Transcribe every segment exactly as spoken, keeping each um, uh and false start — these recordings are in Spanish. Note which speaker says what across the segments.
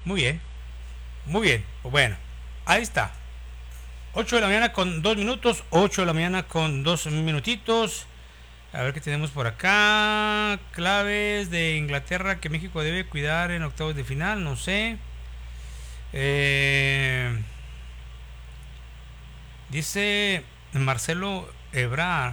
Speaker 1: Muy bien, muy bien. Pues bueno, ahí está. ocho de la mañana con dos minutos, ocho de la mañana con dos minutitos. A ver qué tenemos por acá. Claves de Inglaterra que México debe cuidar en octavos de final, no sé. Eh, dice Marcelo Ebrard.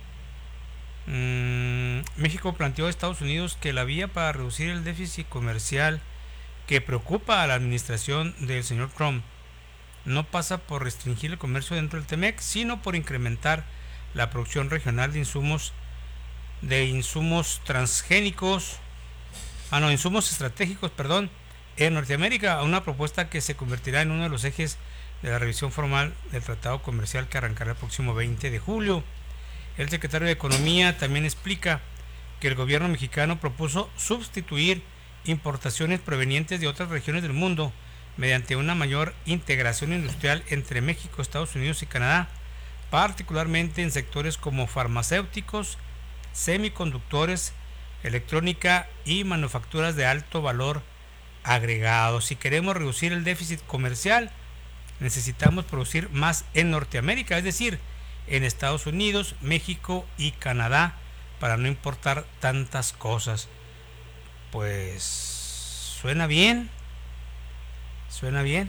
Speaker 1: Mm, México planteó a Estados Unidos que la vía para reducir el déficit comercial que preocupa a la administración del señor Trump no pasa por restringir el comercio dentro del T-M E C, sino por incrementar la producción regional de insumos de insumos transgénicos, ah no, insumos estratégicos, perdón, en Norteamérica, a una propuesta que se convertirá en uno de los ejes de la revisión formal del tratado comercial que arrancará el próximo veinte de julio. El secretario de Economía también explica que el gobierno mexicano propuso sustituir importaciones provenientes de otras regiones del mundo mediante una mayor integración industrial entre México, Estados Unidos y Canadá, particularmente en sectores como farmacéuticos, semiconductores, electrónica y manufacturas de alto valor agregado. Si queremos reducir el déficit comercial, necesitamos producir más en Norteamérica, es decir, en Estados Unidos, México y Canadá, para no importar tantas cosas. Pues suena bien, suena bien,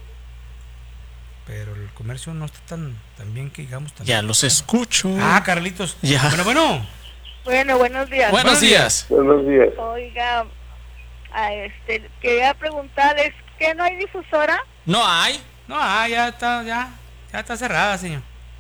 Speaker 1: pero el comercio no está tan, tan bien que digamos. Tan
Speaker 2: ya
Speaker 1: bien.
Speaker 2: Los escucho.
Speaker 1: Ah, Carlitos.
Speaker 2: Ya.
Speaker 1: Bueno, bueno.
Speaker 3: Bueno, buenos días.
Speaker 2: Buenos días.
Speaker 4: Buenos días.
Speaker 3: Oiga, a este, quería preguntarles, ¿que no hay difusora?
Speaker 2: ¿No hay?
Speaker 1: No, ah, ya está, ya, ya está cerrada, señor.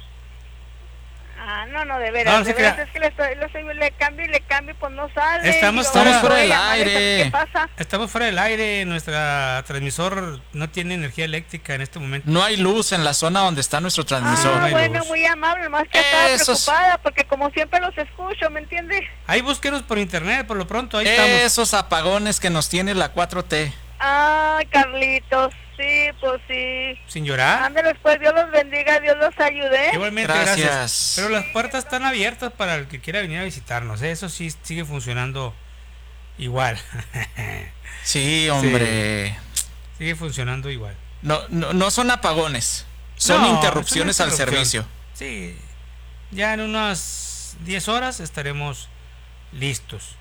Speaker 3: Ah, no, no, de veras,
Speaker 1: No, no
Speaker 3: de
Speaker 1: se
Speaker 3: veras,
Speaker 1: crea.
Speaker 3: es que le, estoy, le, estoy- le cambio y le cambio, pues no sale.
Speaker 1: Estamos-
Speaker 3: Digo,
Speaker 1: estamos
Speaker 3: voy
Speaker 2: fuera
Speaker 3: a
Speaker 2: del
Speaker 3: llamar,
Speaker 2: aire.
Speaker 3: ¿qué pasa?
Speaker 1: Estamos fuera del aire, nuestra transmisor no tiene energía eléctrica en este momento.
Speaker 2: No hay luz en la zona donde está nuestro transmisor.
Speaker 1: no
Speaker 3: Ah,
Speaker 1: hay
Speaker 3: bueno,
Speaker 1: luz.
Speaker 3: muy amable, más que estaba
Speaker 2: Esos-
Speaker 3: preocupada, porque como siempre los escucho, ¿me entiende?
Speaker 1: Ahí búsquenos por internet, por lo pronto, ahí estamos.
Speaker 2: Esos apagones que nos tiene la cuatro T.
Speaker 3: Ay, Carlitos, sí, pues sí.
Speaker 1: Sin llorar.
Speaker 3: Ándale, pues, Dios los bendiga, Dios los ayude.
Speaker 1: Igualmente, gracias.
Speaker 2: Gracias.
Speaker 1: Pero las puertas están abiertas para el que quiera venir a visitarnos, ¿eh? Eso sí sigue funcionando igual.
Speaker 2: Sí, hombre.
Speaker 1: Sigue funcionando igual.
Speaker 2: No, no, no son apagones. Son
Speaker 1: No,
Speaker 2: interrupciones
Speaker 1: es una
Speaker 2: al
Speaker 1: interrupción.
Speaker 2: servicio.
Speaker 1: Sí, ya en unas diez horas estaremos listos.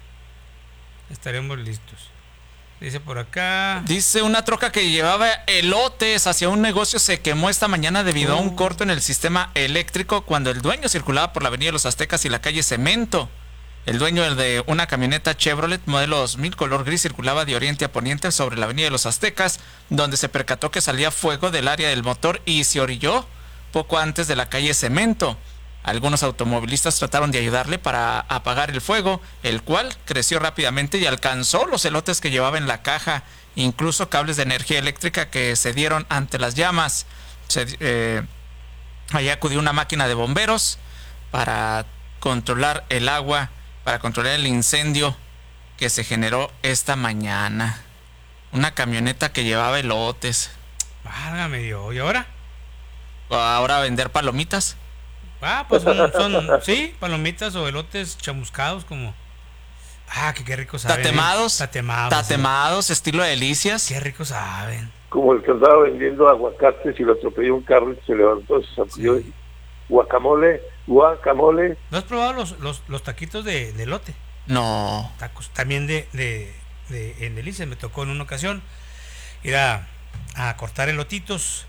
Speaker 1: Estaremos listos. Dice por acá.
Speaker 2: Dice una troca que llevaba elotes hacia un negocio se quemó esta mañana debido a un
Speaker 1: Oh.
Speaker 2: corto en el sistema eléctrico cuando el dueño circulaba por la avenida de los Aztecas y la calle Cemento. El dueño de una camioneta Chevrolet modelo dos mil color gris circulaba de oriente a poniente sobre la avenida de los Aztecas, donde se percató que salía fuego del área del motor y se orilló poco antes de la calle Cemento. Algunos automovilistas trataron de ayudarle para apagar el fuego, el cual creció rápidamente y alcanzó los elotes que llevaba en la caja, incluso cables de energía eléctrica que se dieron ante las llamas. Se, eh, allí acudió una máquina de bomberos para controlar el agua, para controlar el incendio que se generó esta mañana. Una camioneta que llevaba elotes.
Speaker 1: Válgame Dios. ¿Y ahora?
Speaker 2: Ahora a vender palomitas.
Speaker 1: Ah, pues son, son sí, palomitas o elotes chamuscados como. Ah, que qué rico saben. ¿eh?
Speaker 2: Tatemados.
Speaker 1: Tatemados.
Speaker 2: Tatemados, estilo de delicias.
Speaker 1: Qué rico saben.
Speaker 4: Como el que andaba vendiendo aguacates y lo atropelló un carro y se levantó, se sacudió.
Speaker 1: Sí.
Speaker 4: Guacamole, guacamole.
Speaker 1: ¿No has probado los, los, los taquitos de, de elote?
Speaker 2: No.
Speaker 1: Tacos también de, de, de en Delicias. Me tocó en una ocasión ir a, a cortar elotitos,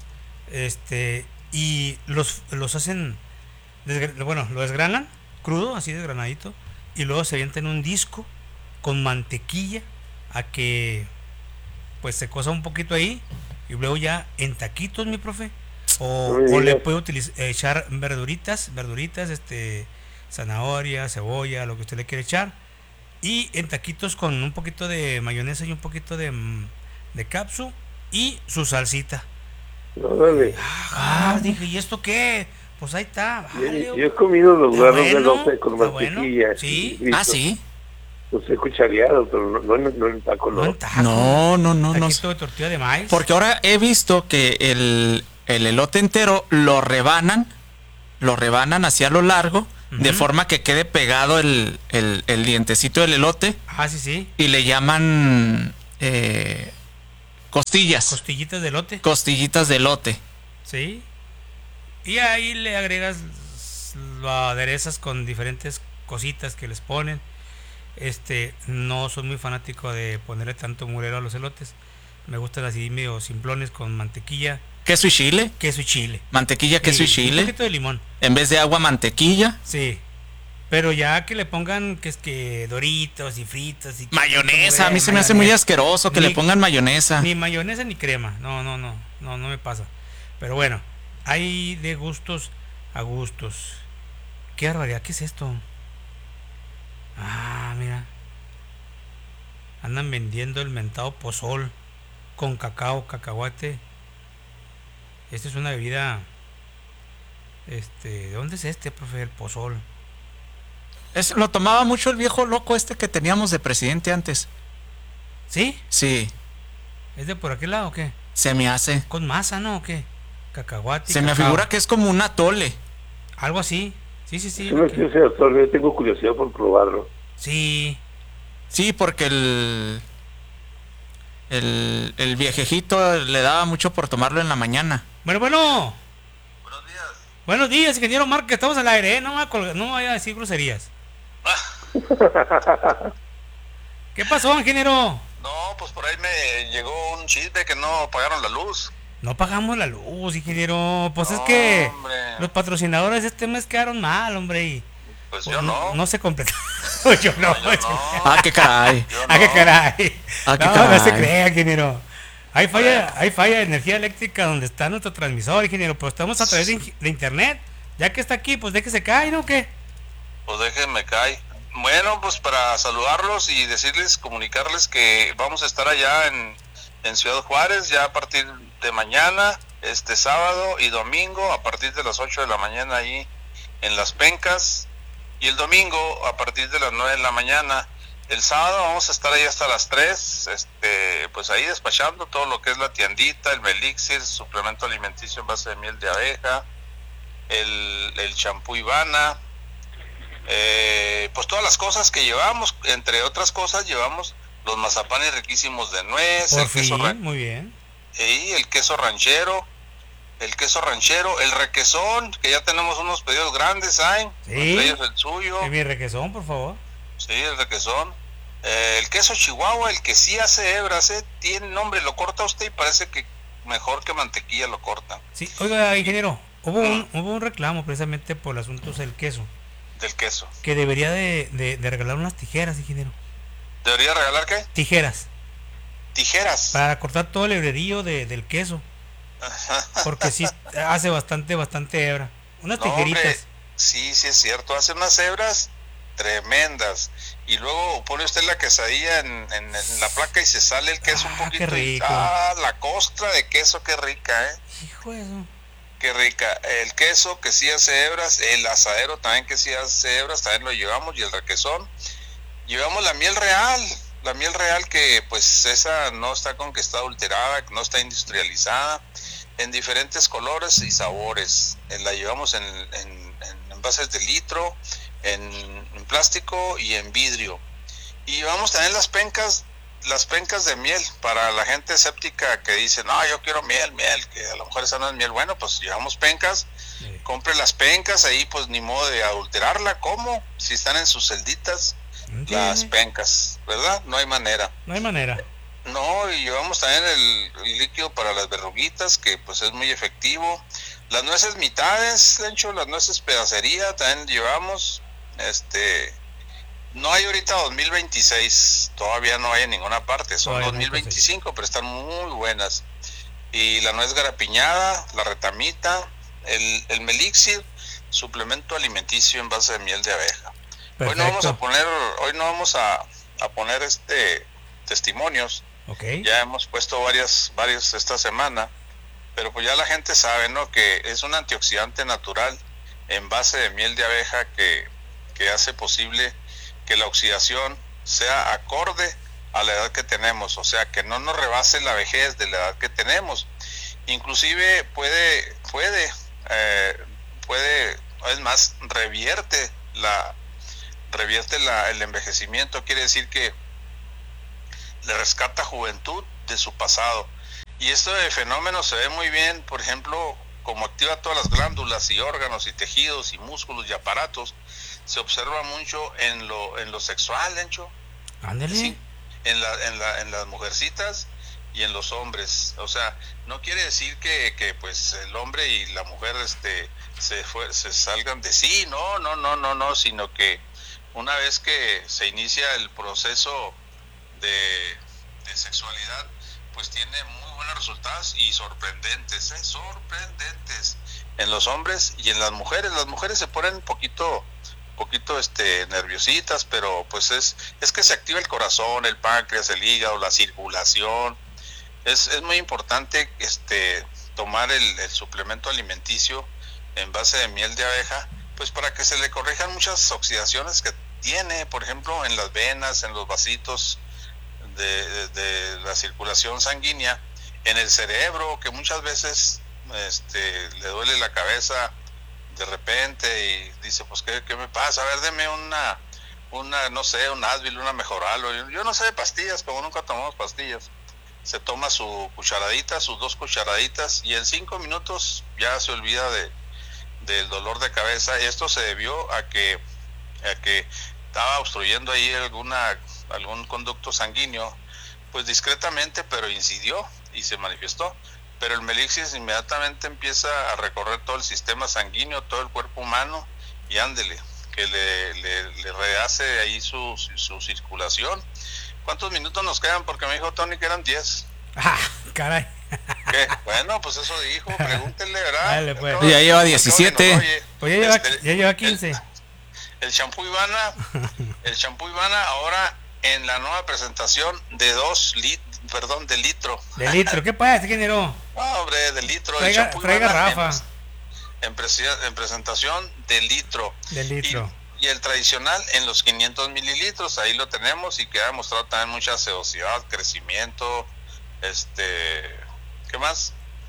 Speaker 1: este, y los, los hacen, desgra- bueno, lo desgranan crudo, así desgranadito, y luego se avienta en un disco con mantequilla a que pues se cosa un poquito ahí, y luego ya en taquitos, mi profe. O,
Speaker 4: Muy
Speaker 1: o le
Speaker 4: bien.
Speaker 1: puede utilizar, echar verduritas, verduritas, este, zanahoria, cebolla, lo que usted le quiere echar. Y en taquitos con un poquito de mayonesa y un poquito de, mm, de capsu y su salsita.
Speaker 4: Órale.
Speaker 1: Ah, dije, ¿y esto qué? Pues ahí está. Vale,
Speaker 4: Yo, yo he comido los
Speaker 1: está
Speaker 4: granos de
Speaker 1: bueno,
Speaker 4: elote con
Speaker 1: está bueno,
Speaker 4: mantequilla.
Speaker 1: sí.
Speaker 4: y- y-
Speaker 2: Ah, sí.
Speaker 4: Los he cuchareado, pero no, no, en- no en taco,
Speaker 1: no
Speaker 4: no.
Speaker 1: en taco.
Speaker 2: No, no, no, no.
Speaker 1: Taquito de tortilla de maíz.
Speaker 2: Porque ahora he visto que el, el elote entero lo rebanan, lo rebanan hacia lo largo, de
Speaker 1: Ujú.
Speaker 2: forma que quede pegado el, el, el dientecito del elote
Speaker 1: Ah, sí, sí.
Speaker 2: y le llaman, eh, Costillas.
Speaker 1: Costillitas de elote.
Speaker 2: Costillitas de elote.
Speaker 1: Sí. Y ahí le agregas, lo aderezas con diferentes cositas que les ponen. Este, no soy muy fanático de ponerle tanto murero a los elotes. Me gustan así medio simplones con mantequilla,
Speaker 2: Queso y chile.
Speaker 1: queso y chile.
Speaker 2: Mantequilla, queso y
Speaker 1: Un
Speaker 2: chile.
Speaker 1: poquito de limón.
Speaker 2: En vez de agua, mantequilla.
Speaker 1: Sí. Pero ya que le pongan que es que doritos y fritos y
Speaker 2: Mayonesa. A mí se me hace muy asqueroso que
Speaker 1: Ni-
Speaker 2: le pongan mayonesa.
Speaker 1: Ni mayonesa ni crema. No, no, no. No, no me pasa. Pero bueno, hay de gustos a gustos. Qué barbaridad, ¿qué es esto? Ah, mira. Andan vendiendo el mentado pozol con cacao, cacahuate. Esta es una bebida. Este, ¿de dónde es este, profe? El pozol.
Speaker 2: Es, lo tomaba mucho el viejo loco este que teníamos de presidente antes.
Speaker 1: ¿Sí?
Speaker 2: Sí,
Speaker 1: ¿Es de por aquel lado o qué?
Speaker 2: se me hace.
Speaker 1: Con masa, ¿no? ¿O qué? Cacahuate. y
Speaker 2: Se me
Speaker 1: cacao.
Speaker 2: figura que es como un atole.
Speaker 1: Algo así. Sí, sí, sí.
Speaker 4: Sí, no
Speaker 1: ok.
Speaker 4: sé si actualmente tengo curiosidad por probarlo.
Speaker 1: Sí.
Speaker 2: Sí, porque el, el el viejejito le daba mucho por tomarlo en la mañana.
Speaker 1: Bueno, bueno. Buenos días. Buenos días, ingeniero Márquez. Estamos al aire, ¿eh? No me, va a colgar- no me vaya a decir groserías. ¿Qué pasó, ingeniero?
Speaker 5: No, pues por ahí me llegó un chisme que no pagaron la luz.
Speaker 1: No pagamos la luz, ingeniero. Pues es
Speaker 5: No,
Speaker 1: que
Speaker 5: hombre.
Speaker 1: los patrocinadores de este mes quedaron mal, hombre. Y
Speaker 5: Pues
Speaker 1: pues,
Speaker 5: yo no.
Speaker 1: No se completaron. yo no.
Speaker 5: yo no.
Speaker 2: Ah, qué caray.
Speaker 5: Yo
Speaker 1: Ah, qué
Speaker 5: no.
Speaker 1: caray.
Speaker 2: Ah, qué
Speaker 1: no, no se
Speaker 2: caray.
Speaker 1: crea, ingeniero. Hay falla, hay falla de energía eléctrica donde está nuestro transmisor, ingeniero. Pero estamos a través de, in- de internet. Ya que está aquí, pues déjese caer, ¿no? ¿Qué?
Speaker 5: Pues déjenme caer. Bueno, pues para saludarlos y decirles, comunicarles que vamos a estar allá en, en Ciudad Juárez ya a partir de mañana, este sábado y domingo a partir de las ocho de la mañana ahí en Las Pencas, y el domingo a partir de las nueve de la mañana. El sábado vamos a estar ahí hasta las tres, este, pues ahí despachando todo lo que es la tiendita, el Melixir, suplemento alimenticio en base de miel de abeja, el el champú Ivana, eh, pues todas las cosas que llevamos, entre otras cosas llevamos los mazapanes riquísimos de nuez,
Speaker 1: Por
Speaker 5: el queso,
Speaker 1: fin,
Speaker 5: ran-
Speaker 1: muy bien.
Speaker 5: y el queso ranchero, el queso ranchero, el requesón, que ya tenemos unos pedidos grandes, ¿saben?
Speaker 1: Sí.
Speaker 5: Entre ellos el suyo,
Speaker 1: Que mi requesón, por favor.
Speaker 5: sí, el requesón. Eh, el queso Chihuahua, el que sí hace hebras, ¿eh? Tiene nombre, lo corta usted y parece que mejor que mantequilla lo corta.
Speaker 1: Sí, oiga, ingeniero, hubo un, hubo un reclamo precisamente por el asunto del queso.
Speaker 5: Del queso.
Speaker 1: Que debería de, de, de regalar unas tijeras, ingeniero.
Speaker 5: ¿Debería regalar qué?
Speaker 1: Tijeras.
Speaker 5: Tijeras.
Speaker 1: Para cortar todo el hebrerío de, del queso. Porque sí hace bastante, bastante hebra. Unas
Speaker 5: No,
Speaker 1: tijeritas.
Speaker 5: hombre, sí, sí es cierto, hace unas hebras tremendas. Y luego pone usted la quesadilla en, en, en la placa y se sale el queso un
Speaker 1: Ah,
Speaker 5: poquito.
Speaker 1: qué rico.
Speaker 5: Y, ah, la costra de queso, qué rica, ¿eh?
Speaker 1: Hijo de eso.
Speaker 5: Qué rica. El queso que sí hace hebras, el asadero también que sí hace hebras, también lo llevamos, y el requesón. Llevamos la miel real, la miel real que pues esa no está con que está adulterada, no está industrializada, en diferentes colores y sabores. Eh, La llevamos en, en, en envases de litro, en, en plástico y en vidrio. Y llevamos también las pencas, las pencas de miel para la gente escéptica que dice, no, yo quiero miel, miel, que a lo mejor esa no es miel. Bueno, pues llevamos pencas,
Speaker 1: Sí.
Speaker 5: compre las pencas, ahí pues ni modo de adulterarla. ¿Cómo? Si están en sus celditas
Speaker 1: ¿Entiende?
Speaker 5: las pencas, ¿verdad? No hay manera.
Speaker 1: No hay manera.
Speaker 5: No, y llevamos también el, el líquido para las verruguitas, que pues es muy efectivo. Las nueces mitades, de hecho, las nueces pedacería también llevamos. Este, no hay ahorita dos mil veintiséis, todavía no hay en ninguna parte, son
Speaker 1: Todavía no hay
Speaker 5: dos mil veinticinco, pero están muy buenas. Y la nuez garapiñada, la retamita, el, el melixir, suplemento alimenticio en base de miel de abeja. Hoy no vamos a
Speaker 1: Perfecto.
Speaker 5: poner, hoy no vamos a, a poner este testimonios.
Speaker 1: Ok.
Speaker 5: Ya hemos puesto varias, varios esta semana, pero pues ya la gente sabe, ¿no? Que es un antioxidante natural en base de miel de abeja que, que hace posible que la oxidación sea acorde a la edad que tenemos, o sea, que no nos rebase la vejez de la edad que tenemos. Inclusive puede, puede, eh, puede, es más, revierte la, revierte la, el envejecimiento, quiere decir que le rescata juventud de su pasado. Y este fenómeno se ve muy bien, por ejemplo, como activa todas las glándulas y órganos y tejidos y músculos y aparatos, se observa mucho en lo en lo sexual, Lencho.
Speaker 1: Ándale.
Speaker 5: Sí, en la, en la en las mujercitas y en los hombres. O sea, no quiere decir que, que pues el hombre y la mujer este se fue, se salgan de sí, no, no, no, no, no, sino que una vez que se inicia el proceso de, de sexualidad, pues tiene muy buenos resultados y sorprendentes, ¿eh? sorprendentes en los hombres y en las mujeres. Las mujeres se ponen un poquito poquito este nerviositas, pero pues es es que se activa el corazón, el páncreas, el hígado, la circulación. Es, es muy importante este tomar el, el suplemento alimenticio en base de miel de abeja, pues para que se le corrijan muchas oxidaciones que tiene, por ejemplo, en las venas, en los vasitos de, de, de la circulación sanguínea, en el cerebro, que muchas veces este le duele la cabeza de repente y dice, pues ¿qué, qué me pasa? A ver, deme una, una no sé, un Advil, una Mejoral, yo, yo no sé de pastillas, como nunca tomamos pastillas. Se toma su cucharadita, sus dos cucharaditas, y en cinco minutos ya se olvida de del dolor de cabeza. Y esto se debió a que a que estaba obstruyendo ahí alguna algún conducto sanguíneo, pues discretamente, pero incidió y se manifestó. Pero el Melixis inmediatamente empieza a recorrer todo el sistema sanguíneo, todo el cuerpo humano, y ándele, que le, le, le rehace ahí su, su circulación. ¿Cuántos minutos nos quedan? Porque me dijo Tony que eran diez.
Speaker 1: Ah, caray.
Speaker 5: ¿Qué? Bueno, pues eso dijo, pregúntenle, ¿verdad?
Speaker 1: Dale, pues.
Speaker 2: Ya lleva diecisiete.
Speaker 5: Oye,
Speaker 1: Pues ya lleva,
Speaker 5: este,
Speaker 1: ya lleva quince.
Speaker 5: El champú Ivana, el champú Ivana ahora en la nueva presentación de dos litros, perdón, de litro.
Speaker 1: De litro, ¿qué pasa, ingeniero?
Speaker 5: No, hombre, de litro.
Speaker 1: Traiga,
Speaker 5: el champú
Speaker 1: traiga
Speaker 5: Ivana
Speaker 1: Rafa.
Speaker 5: En, en, presi- en presentación de litro.
Speaker 1: De litro.
Speaker 5: Y, y el tradicional en los quinientos mililitros, ahí lo tenemos, y que ha demostrado también mucha sedosidad, crecimiento, este, ¿qué más?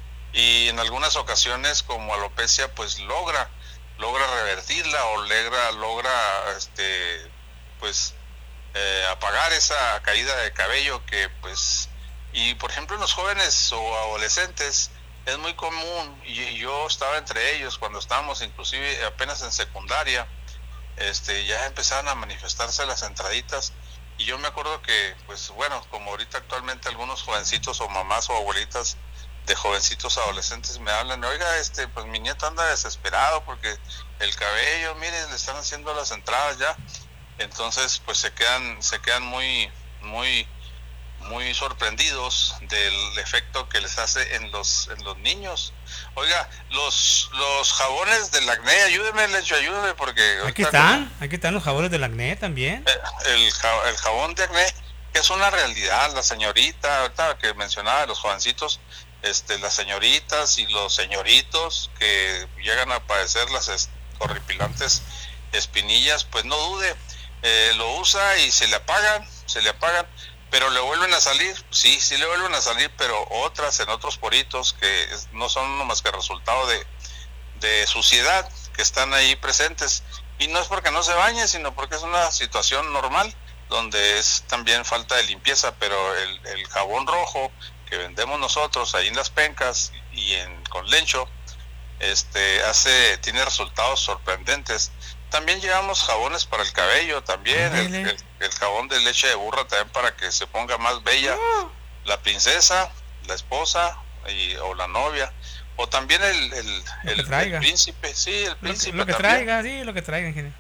Speaker 5: Y en algunas ocasiones, como alopecia, pues logra, logra revertirla o logra, logra, este, pues, eh, apagar esa caída de cabello que, pues, y por ejemplo en los jóvenes o adolescentes es muy común, y yo estaba entre ellos cuando estábamos inclusive apenas en secundaria, este, ya empezaban a manifestarse las entraditas, y yo me acuerdo que, pues bueno, como ahorita actualmente algunos jovencitos o mamás o abuelitas de jovencitos adolescentes me hablan, oiga, este, pues mi nieto anda desesperado porque el cabello, mire, le están haciendo las entradas ya. Entonces pues se quedan se quedan muy muy muy sorprendidos del efecto que les hace en los en los niños. Oiga, los los jabones del acné, ayúdeme, Lecho, ayúdeme, porque
Speaker 1: Aquí están, como, aquí están los jabones del acné también.
Speaker 5: El, el jabón de acné, que es una realidad. La señorita, ahorita que mencionaba de los jovencitos, este, las señoritas y los señoritos que llegan a padecer las horripilantes espinillas, pues no dude, eh, lo usa y se le apagan, se le apagan, pero le vuelven a salir, sí, sí le vuelven a salir, pero otras en otros poritos que no son más que resultado de, de suciedad que están ahí presentes, y no es porque no se bañe, sino porque es una situación normal, donde es también falta de limpieza. Pero el, el jabón rojo que vendemos nosotros ahí en las pencas y en con Lencho, este hace tiene resultados sorprendentes. También llevamos jabones para el cabello, también el, el, el jabón de leche de burra también, para que se ponga más bella uh. la princesa, la esposa y, o la novia, o también el el, el, el príncipe, sí, el príncipe,
Speaker 1: lo que, lo que traiga, sí, lo que traiga, ingeniero.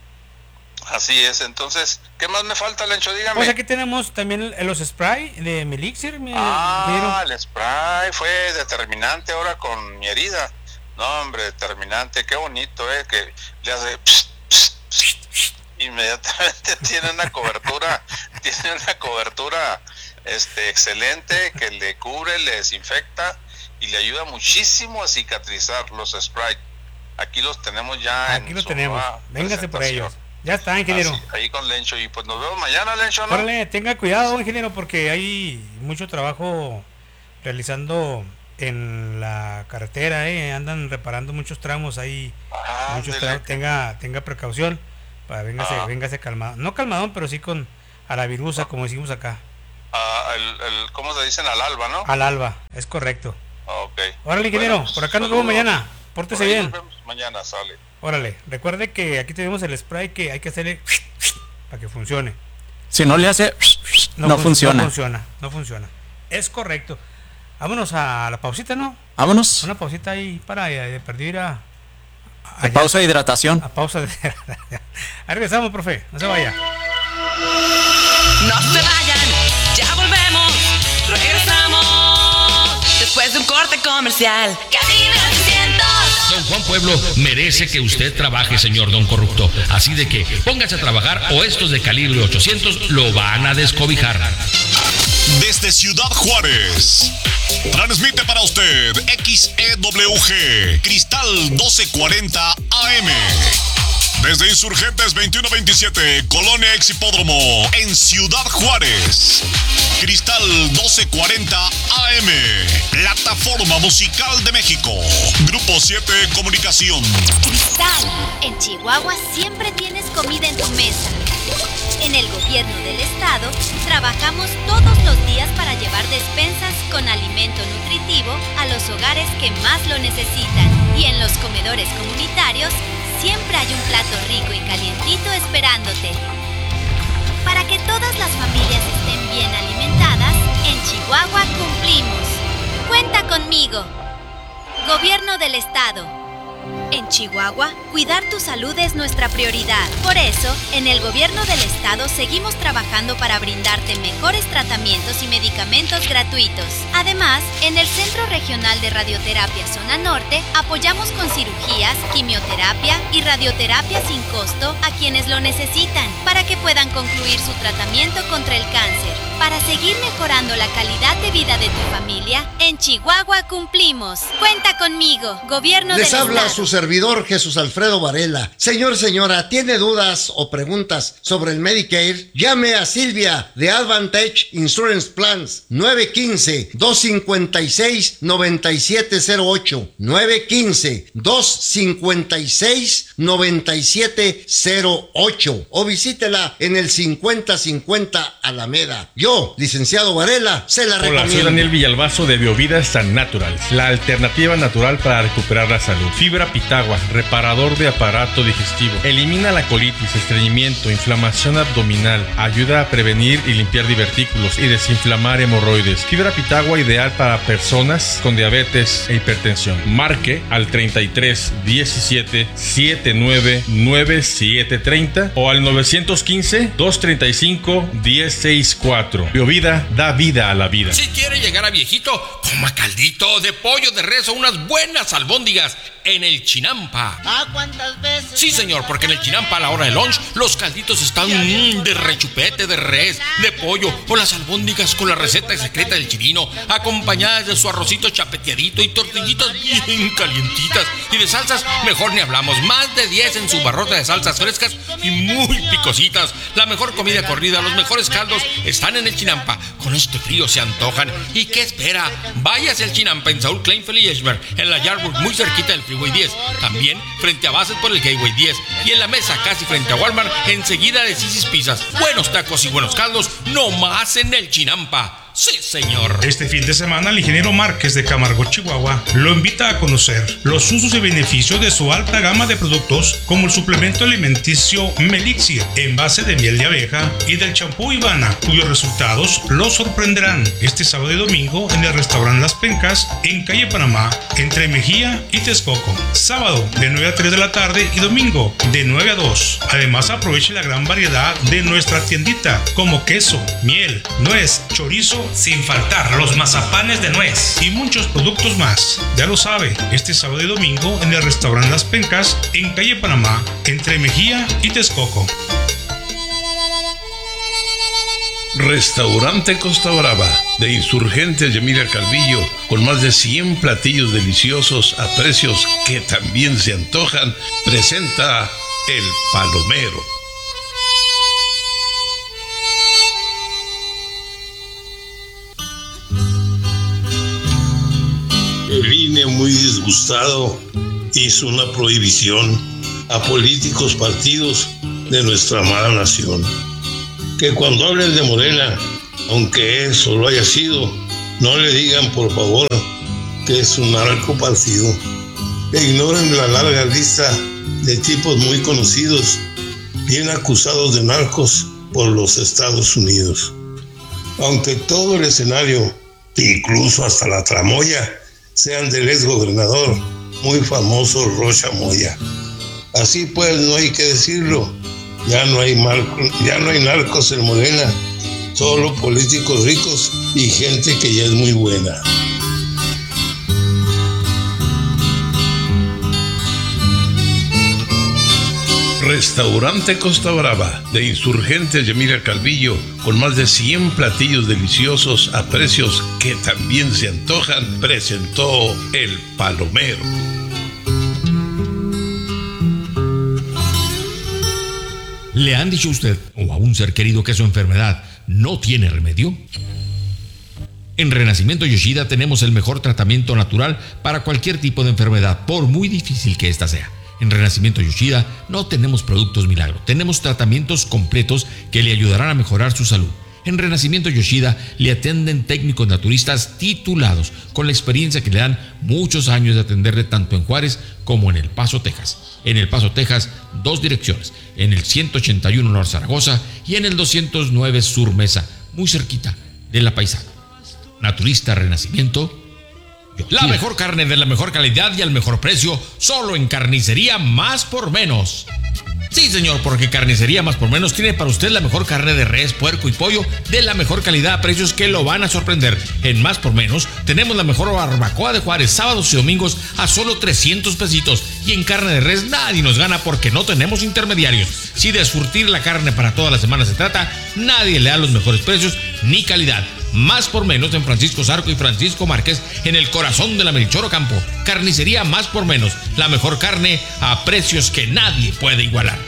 Speaker 5: Así es. Entonces, ¿qué más me falta, Lencho? Dígame.
Speaker 1: Pues aquí tenemos también los spray de Melixir. Mi,
Speaker 5: ah, el spray fue determinante ahora con mi herida. No, hombre, determinante, qué bonito, eh, que le hace pss, pss, pss, pss, inmediatamente tiene una cobertura, tiene una cobertura este excelente, que le cubre, le desinfecta y le ayuda muchísimo a cicatrizar los spray. Aquí los tenemos ya.
Speaker 1: Aquí los tenemos. Véngase por ellos. Ya está, ingeniero.
Speaker 5: Así, ahí con Lencho, y pues nos vemos mañana, Lencho, ¿no?
Speaker 1: Órale, tenga cuidado, ingeniero, porque hay mucho trabajo realizando en la carretera, eh, andan reparando muchos tramos ahí, ah, muchos tramos, tenga tenga precaución, para véngase, ah. véngase calmado, no calmadón, pero sí con a la virusa, ah. como decimos acá.
Speaker 5: Ah, el, el, ¿cómo se dicen? Al alba, ¿no?
Speaker 1: Al alba, es correcto.
Speaker 5: Ok.
Speaker 1: Órale, ingeniero,
Speaker 5: Bueno, pues,
Speaker 1: por acá nos vemos
Speaker 5: saludos.
Speaker 1: mañana. Pórtese
Speaker 5: Por ahí
Speaker 1: bien.
Speaker 5: Nos vemos mañana, sale.
Speaker 1: Órale, recuerde que aquí tenemos el spray que hay que hacerle para que funcione.
Speaker 2: Si no le hace, no, no
Speaker 1: fun-
Speaker 2: funciona.
Speaker 1: No funciona, no funciona. Es correcto. Vámonos a la pausita, ¿no?
Speaker 2: Vámonos.
Speaker 1: Una pausita ahí para eh, perder a, a
Speaker 2: De pausa de hidratación.
Speaker 1: A pausa de ahí regresamos, profe, no se vaya.
Speaker 6: No se vayan, ya volvemos, regresamos después de un corte comercial. Cabina trescientos.
Speaker 7: Don Juan Pueblo merece que usted trabaje, señor Don Corrupto. Así de que póngase a trabajar o estos de calibre ochocientos lo van a descobijar.
Speaker 8: Desde Ciudad Juárez, transmite para usted X E W G, Cristal doce cuarenta A M. Desde Insurgentes veintiuno veintisiete, Colonia Ex Hipódromo, en Ciudad Juárez. Cristal doce cuarenta A M, Plataforma Musical de México. Grupo siete Comunicación.
Speaker 9: Cristal, en Chihuahua siempre tienes comida en tu mesa. En el gobierno del estado, trabajamos todos los días para llevar despensas con alimento nutritivo a los hogares que más lo necesitan. Y en los comedores comunitarios, siempre hay un plato rico y calientito esperándote. Para que todas las familias estén bien alimentadas, en Chihuahua cumplimos. Cuenta conmigo. Gobierno del estado. En Chihuahua, cuidar tu salud es nuestra prioridad. Por eso, en el gobierno del estado seguimos trabajando para brindarte mejores tratamientos y medicamentos gratuitos. Además, en el Centro Regional de Radioterapia Zona Norte, apoyamos con cirugías, quimioterapia y radioterapia sin costo a quienes lo necesitan, para que puedan concluir su tratamiento contra el cáncer. Para seguir mejorando la calidad de vida de tu familia, en Chihuahua cumplimos. Cuenta conmigo, gobierno del
Speaker 10: Les habla
Speaker 9: estado.
Speaker 10: su servidor Jesús Alfredo Varela. Señor, señora, ¿tiene dudas o preguntas sobre el Medicare? Llame a Silvia de Advantage Insurance Plans nueve uno cinco, dos cinco seis, nueve siete cero ocho nueve uno cinco, dos cinco seis, nueve siete cero ocho o visítela en el cincuenta cincuenta Alameda. Yo, licenciado Varela, se la
Speaker 11: Hola,
Speaker 10: recomiendo.
Speaker 11: soy Daniel Villalbazo de Biovida San Naturals, la alternativa natural para recuperar la salud. Fibra Pitagua, reparador de aparato digestivo. Elimina la colitis, estreñimiento, inflamación abdominal. Ayuda a prevenir y limpiar divertículos y desinflamar hemorroides. Fibra Pitagua ideal para personas con diabetes e hipertensión. Marque al treinta y tres diecisiete setenta y nueve noventa y siete treinta o al nueve uno cinco, dos treinta y cinco, diez sesenta y cuatro. Biovida da vida a la vida.
Speaker 7: Si quiere llegar a viejito, coma caldito de pollo de res o unas buenas albóndigas en el Chinampa.
Speaker 12: ¿Ah, cuántas veces?
Speaker 7: Sí, señor, porque en el Chinampa a la hora de lunch los calditos están mmm, de rechupete, de res, de pollo o las albóndigas con la receta secreta del chirino, acompañadas de su arrocito chapeteadito y tortillitas bien calientitas. Y de salsas, mejor ni hablamos. Más de diez en su barrota de salsas frescas y muy picositas. La mejor comida corrida, los mejores caldos están en el Chinampa. Con este frío se antojan. ¿Y qué espera? Váyase al Chinampa en Saúl Kleinfeld y Eschberg, en la Yardburg, muy cerquita del Freeway diez. También frente a Bassett por el Gateway diez. Y en la mesa casi frente a Walmart, enseguida de Sisi's Pizzas. Buenos tacos y buenos caldos, no más en el Chinampa. Sí, señor.
Speaker 13: Este fin de semana, el ingeniero Márquez de Camargo, Chihuahua, lo invita a conocer los usos y beneficios de su alta gama de productos, como el suplemento alimenticio Melixir, en base de miel de abeja, y del champú Ivana, cuyos resultados lo sorprenderán este sábado y domingo en el restaurante Las Pencas, en calle Panamá, entre Mejía y Texcoco. Sábado de nueve a tres de la tarde y domingo de nueve a dos. Además, aproveche la gran variedad de nuestra tiendita, como queso, miel, nuez, chorizo, sin faltar los mazapanes de nuez y muchos productos más. Ya lo sabe, este sábado y domingo en el restaurante Las Pencas, en calle Panamá, entre Mejía y Texcoco.
Speaker 14: Restaurante Costa Brava, de Insurgentes y Emilia Calvillo, con más de cien platillos deliciosos a precios que también se antojan, presenta El Palomero.
Speaker 15: El I N E, muy disgustado, hizo una prohibición a políticos, partidos de nuestra amada nación. Que cuando hablen de Morena, aunque eso lo haya sido, no le digan por favor que es un narco partido. Ignoren la larga lista de tipos muy conocidos, bien acusados de narcos por los Estados Unidos. Aunque todo el escenario, incluso hasta la tramoya, sean del exgobernador muy famoso Rocha Moya. Así pues, no hay que decirlo, ya no hay, marco, ya no hay narcos en Morena, solo políticos ricos y gente que ya es muy buena.
Speaker 14: Restaurante Costa Brava, de Insurgentes de Emilia Calvillo, con más de cien platillos deliciosos a precios que también se antojan, presentó El Palomero.
Speaker 7: ¿Le han dicho a usted o a un ser querido que su enfermedad no tiene remedio? En Renacimiento Yoshida tenemos el mejor tratamiento natural para cualquier tipo de enfermedad, por muy difícil que ésta sea. En Renacimiento Yoshida no tenemos productos milagro, tenemos tratamientos completos que le ayudarán a mejorar su salud. En Renacimiento Yoshida le atienden técnicos naturistas titulados, con la experiencia que le dan muchos años de atenderle tanto en Juárez como en El Paso, Texas. En El Paso, Texas, dos direcciones, en el ciento ochenta y uno Norte Zaragoza y en el doscientos nueve Sur Mesa, muy cerquita de La Paisana. Naturista Renacimiento. La mejor carne de la mejor calidad y al mejor precio, solo en Carnicería Más por Menos. Sí, señor, porque Carnicería Más por Menos tiene para usted la mejor carne de res, puerco y pollo de la mejor calidad a precios que lo van a sorprender. En Más por Menos tenemos la mejor barbacoa de Juárez, sábados y domingos a solo trescientos pesitos. Y en carne de res nadie nos gana porque no tenemos intermediarios. Si de surtir la carne para toda la semana se trata, nadie le da los mejores precios ni calidad. Más por Menos en Francisco Zarco y Francisco Márquez, en el corazón de la Melchor Ocampo. Carnicería Más por Menos, la mejor carne a precios que nadie puede igualar.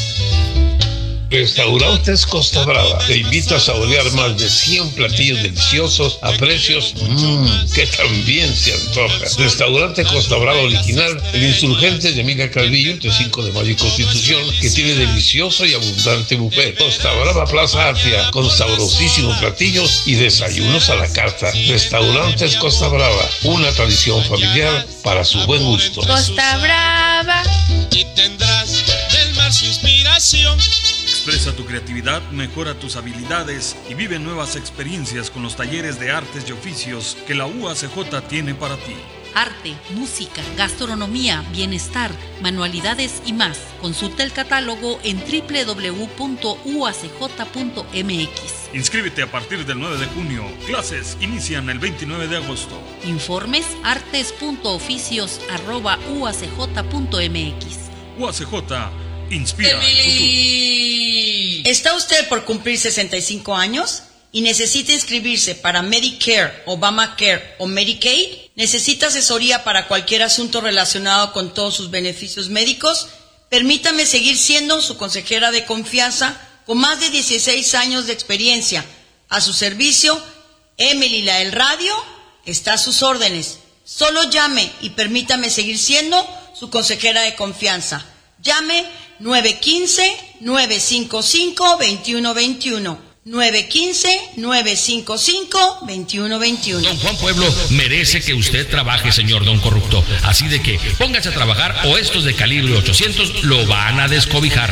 Speaker 14: Restaurantes Costa Brava te invita a saborear más de cien platillos deliciosos a precios mmm, que también se antoja. Restaurante Costa Brava original, el Insurgentes de Emilia Calvillo, entre cinco de mayo y Constitución, que tiene delicioso y abundante buffet. Costa Brava Plaza Artia, con sabrosísimos platillos y desayunos a la carta. Restaurantes Costa Brava, una tradición familiar para su buen gusto.
Speaker 12: Costa Brava.
Speaker 16: Y tendrás del mar su inspiración.
Speaker 17: Expresa tu creatividad, mejora tus habilidades y vive nuevas experiencias con los talleres de artes y oficios que la U A C J tiene para ti.
Speaker 18: Arte, música, gastronomía, bienestar, manualidades y más. Consulta el catálogo en doble u doble u doble u punto u a c j punto m x.
Speaker 17: Inscríbete a partir del nueve de junio. Clases inician el veintinueve de agosto.
Speaker 18: Informes artes punto oficios arroba u a c j punto m x.
Speaker 17: U A C J inspira el
Speaker 19: futuro. ¿Está usted por cumplir sesenta y cinco años y necesita inscribirse para Medicare, Obamacare o Medicaid? ¿Necesita asesoría para cualquier asunto relacionado con todos sus beneficios médicos? Permítame seguir siendo su consejera de confianza con más de dieciséis años de experiencia. A su servicio, Emily la del radio está a sus órdenes. Solo llame y permítame seguir siendo su consejera de confianza. Llame nueve uno cinco, nueve cinco cinco, dos uno dos uno. nueve uno cinco, nueve cinco cinco, dos uno dos uno.
Speaker 7: Don Juan Pueblo merece que usted trabaje, señor don corrupto. Así de que póngase a trabajar o estos de calibre ochocientos lo van a descobijar.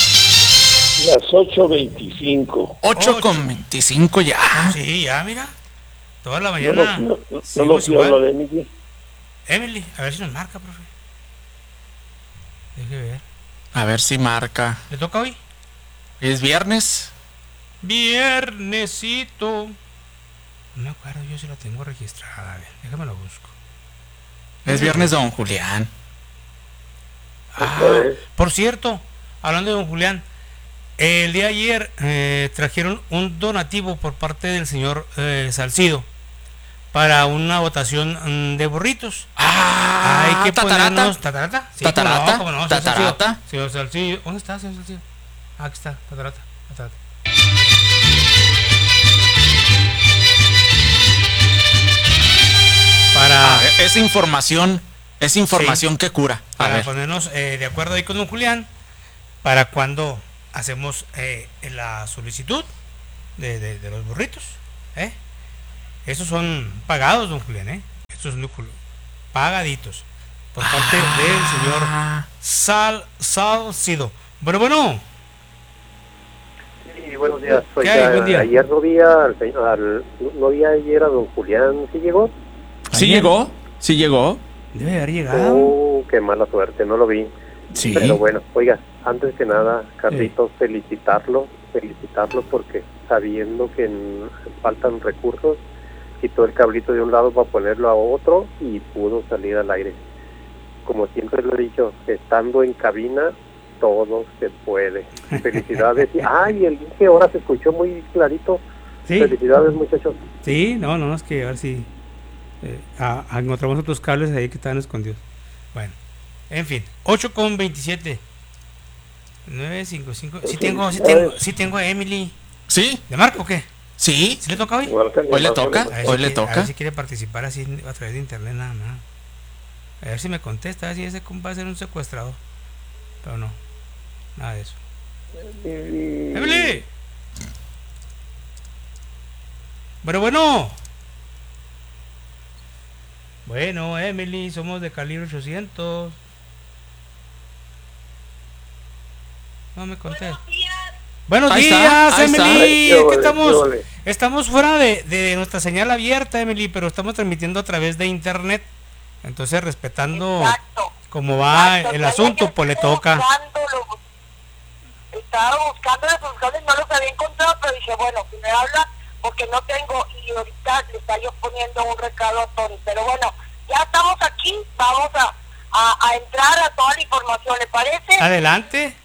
Speaker 4: Las ocho veinticinco.
Speaker 2: ocho con veinticinco ya.
Speaker 1: Sí, ya, mira. Toda la mañana.
Speaker 4: No, no, no, no, no hablo de Emily.
Speaker 1: Emily, a ver si nos marca, profe. Deje ver.
Speaker 2: A ver si marca.
Speaker 1: ¿Le toca hoy?
Speaker 2: ¿Es viernes?
Speaker 1: Viernesito. No me acuerdo, yo si la tengo registrada. A ver, déjame lo busco.
Speaker 2: Es viernes, don Julián.
Speaker 1: Ah, por cierto, hablando de don Julián, el día de ayer eh, trajeron un donativo por parte del señor eh, Salcido para una votación de burritos.
Speaker 2: Ah,
Speaker 1: hay que
Speaker 2: tatarata.
Speaker 1: ponernos tatarata. Sí,
Speaker 2: tatarata.
Speaker 1: Cómo no, cómo no,
Speaker 2: tatarata.
Speaker 1: Señor Salcido. ¿Dónde está, señor Salcido? Ah, aquí está, tatarata. tatarata. Para
Speaker 2: ah, esa información, es información sí, que cura. A
Speaker 1: para
Speaker 2: ver.
Speaker 1: ponernos eh, de acuerdo ahí con don Julián, para cuando hacemos eh, la solicitud de, de, de los burritos, ¿eh? Esos son pagados, don Julián, ¿eh? Estos son pagaditos por parte ah. del señor Sal Salcido. Bueno, bueno.
Speaker 12: Sí, buenos días. Soy ya, buen día. Ayer no vi al señor, al, no vi ayer a don Julián, ¿sí llegó?
Speaker 2: Sí ¿Ayer? llegó, sí llegó.
Speaker 1: Debe haber llegado.
Speaker 12: Oh, qué mala suerte, no lo vi.
Speaker 2: Sí.
Speaker 12: Pero bueno, oiga, antes que nada, Carlitos, sí. felicitarlo, felicitarlo porque sabiendo que en, faltan recursos, quitó el cablito de un lado para ponerlo a otro y pudo salir al aire. Como siempre lo he dicho, estando en cabina, todo se puede. Felicidades. Ay, el dije ahora se escuchó muy clarito. ¿Sí? Felicidades, muchachos.
Speaker 1: Sí, no, no, es que a ver si eh, a, a encontramos otros cables ahí que estaban escondidos. Bueno, en fin, ocho con veintisiete. nueve cinco cinco. Sí tengo, sí tengo, sí tengo a Emily.
Speaker 2: ¿Sí?
Speaker 1: ¿De Marco o qué?
Speaker 2: Sí.
Speaker 1: ¿Sí le toca hoy?
Speaker 2: Hoy le toca, hoy le toca.
Speaker 1: A ver si quiere participar así a través de internet nada más. A ver si me contesta, a ver si ese compa va a ser un secuestrador. Pero no, nada de eso. ¡Emily! Bueno, bueno. Bueno, Emily, somos de calibre ochocientos. No me contesta. Buenos
Speaker 2: ahí
Speaker 1: días,
Speaker 2: está,
Speaker 1: Emily.
Speaker 12: Está.
Speaker 1: Que estamos, estamos fuera de, de nuestra señal abierta, Emily, pero estamos transmitiendo a través de internet. Entonces, respetando
Speaker 3: Exacto.
Speaker 1: cómo va
Speaker 3: Exacto.
Speaker 1: el
Speaker 3: Ya
Speaker 1: asunto, pues le toca.
Speaker 3: Buscándolo. Estaba buscando esos cables, no los había encontrado, pero dije, bueno, si me habla, porque no tengo, y ahorita le está yo poniendo un recado a Tony. Pero bueno, ya estamos aquí, vamos a, a, a entrar a toda la información, ¿le parece?
Speaker 1: Adelante.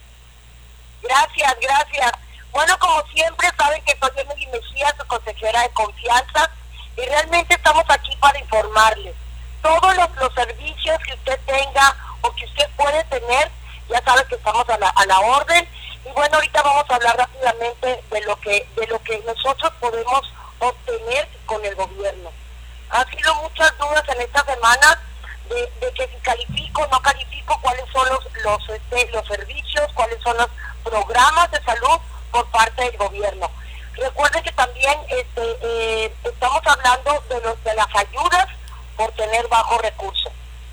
Speaker 3: Gracias, gracias. Bueno, como siempre, saben que soy Emily Mejía, su consejera de confianza, y realmente estamos aquí para informarles. Todos los, los servicios que usted tenga o que usted puede tener, ya sabe que estamos a la, a la orden. Y bueno, ahorita vamos a hablar rápidamente de lo que de lo que nosotros podemos obtener con el gobierno. Han sido muchas dudas en esta semana de, de que si califico o no califico, cuáles son los los, este, los servicios, cuáles son los programas de salud por parte del gobierno. Recuerden que también este, eh, estamos hablando de, los, de las ayudas por tener bajo recurso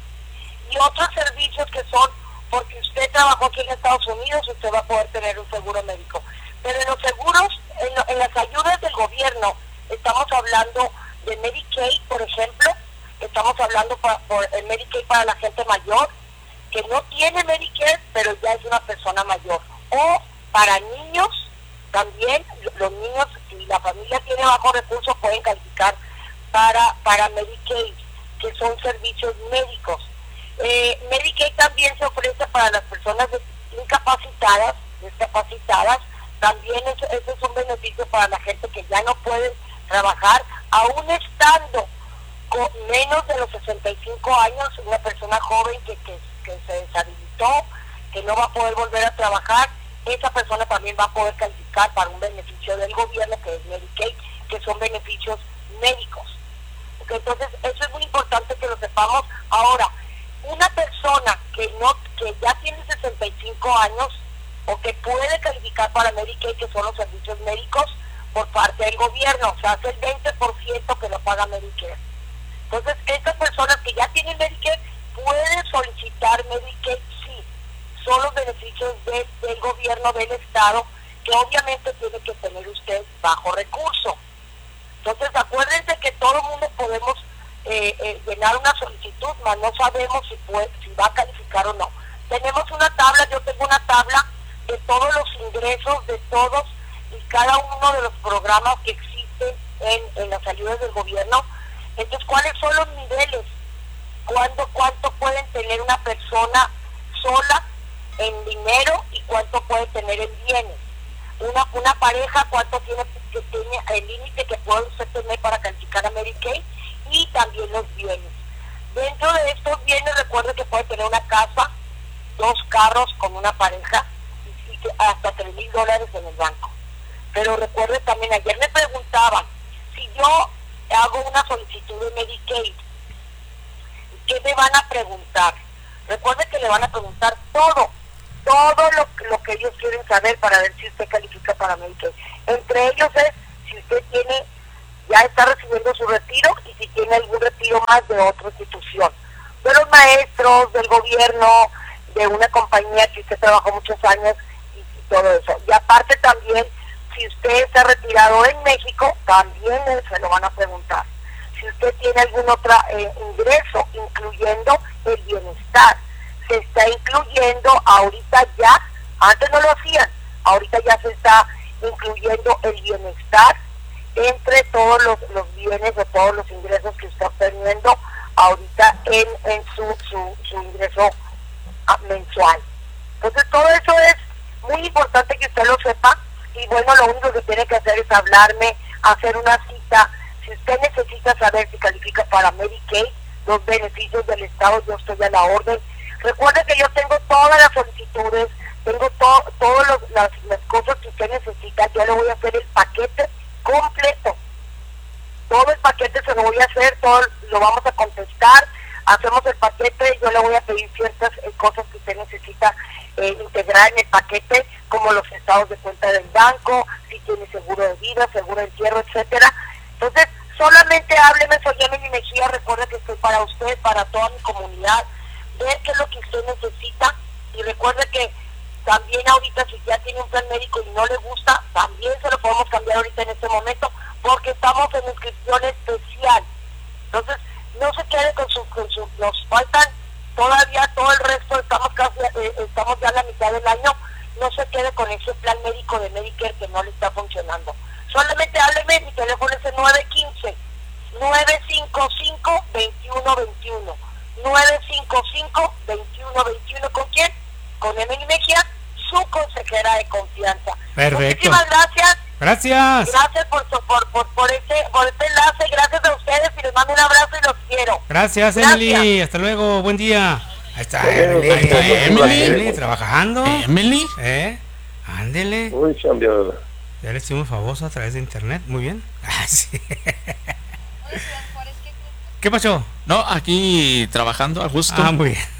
Speaker 3: y otros servicios que son porque usted trabajó aquí en Estados Unidos, usted va a poder tener un seguro médico. Pero en los seguros, en, lo, en las ayudas del gobierno, estamos hablando de Medicaid, por ejemplo, estamos hablando por, por el Medicaid para la gente mayor que no tiene Medicare, pero ya es una persona mayor, o para niños también. Los niños, si la familia tiene bajo recursos, pueden calificar para para Medicaid, que son servicios médicos. Eh, Medicaid también se ofrece para las personas incapacitadas, discapacitadas. También eso, eso es un beneficio para la gente que ya no puede trabajar, aún estando con menos de los sesenta y cinco años, una persona joven que, que, que se deshabilitó, que no va a poder volver a trabajar. Esa persona también va a poder calificar para un beneficio del gobierno, que es Medicaid, que son beneficios médicos. Entonces, eso es muy importante que lo sepamos. Ahora, una persona que no que ya tiene sesenta y cinco años o que puede calificar para Medicaid, que son los servicios médicos por parte del gobierno, o sea, hace el veinte por ciento que no paga Medicare. Entonces, estas personas que ya tienen Medicare pueden solicitar Medicaid, sí. Son los beneficios de, del gobierno del estado, que obviamente tiene que tener usted bajo recurso. Entonces, acuérdense que todo el mundo podemos eh, eh, llenar una solicitud, mas no sabemos si, puede, si va a calificar o no. Tenemos una tabla, yo tengo una tabla de todos los ingresos de todos y cada uno de los programas que existen en, en las ayudas del gobierno. Entonces, ¿cuáles son los niveles? ¿Cuánto, cuánto pueden tener una persona sola en dinero y cuánto puede tener en bienes? Una, una pareja, ¿cuánto tiene que tiene el límite que puede usted tener para calificar a Medicaid? Y también los bienes. Dentro de estos bienes, recuerde que puede tener una casa, dos carros con una pareja y, y hasta tres mil dólares en el banco. Pero recuerde también, ayer me preguntaban, si yo hago una solicitud de Medicaid, ¿qué me van a preguntar? Recuerde que le van a preguntar todo, todo lo, lo que ellos quieren saber para ver si usted califica para Medicaid. Entre ellos es si usted tiene, ya está recibiendo su retiro y si tiene algún retiro más de otra institución, de los maestros, del gobierno, de una compañía que usted trabajó muchos años y, y todo eso. Y aparte también, si usted está retirado en México, también se lo van a preguntar. Si usted tiene algún otro eh, ingreso, incluyendo el bienestar, se está incluyendo ahorita ya, antes no lo hacían, ahorita ya se está incluyendo el bienestar entre todos los, los bienes o todos los ingresos que está obteniendo ahorita en, en su, su, su ingreso mensual. Entonces todo eso es muy importante que usted lo sepa, y bueno, lo único que tiene que hacer es hablarme, hacer una cita. Si usted necesita saber si califica para Medicaid, los beneficios del Estado, yo estoy a la orden. Recuerde que yo tengo todas las solicitudes, tengo to, todas las, las cosas que usted necesita. Yo le voy a hacer el paquete completo, todo el paquete se lo voy a hacer, todo lo vamos a contestar, hacemos el paquete. Yo le voy a pedir ciertas eh, cosas que usted necesita eh, integrar en el paquete, como los estados de cuenta del banco, si tiene seguro de vida, seguro de entierro, etcétera. Entonces, solamente hábleme, soy Emily Mejía. Recuerde que estoy para usted, para toda mi comunidad, ver qué es lo que usted necesita, y recuerde que también ahorita, si ya tiene un plan médico y no le gusta, también se lo podemos cambiar ahorita en este momento, porque estamos en inscripción especial. Entonces, no se quede con su, con su, nos faltan todavía todo el resto, estamos casi, eh, estamos ya a la mitad del año. No se quede con ese plan médico de Medicare que no le está funcionando. Solamente hábleme, mi teléfono es el nueve uno cinco, nueve cinco cinco, dos uno dos uno, nueve cinco cinco, dos uno dos uno. ¿Con quién? Con Emily Mejía, su consejera de confianza.
Speaker 1: Perfecto.
Speaker 3: Muchísimas gracias.
Speaker 1: Gracias.
Speaker 3: Gracias por, por, por, por, este, por este enlace, gracias a ustedes, y les mando un abrazo y los quiero.
Speaker 1: Gracias,
Speaker 3: Gracias.
Speaker 1: Emily, hasta luego, buen día. Ahí está
Speaker 4: Bueno,
Speaker 1: Emily, ahí está
Speaker 4: bueno,
Speaker 1: Emily,
Speaker 4: bueno.
Speaker 1: Emily, trabajando.
Speaker 2: Emily.
Speaker 1: ¿Eh? Ándele.
Speaker 4: Muy chambeadora.
Speaker 1: Ya le hicimos famoso a través de internet, muy bien. Ah, sí. ¿Qué pasó?
Speaker 2: No, aquí trabajando a gusto.
Speaker 1: Ah, muy bien.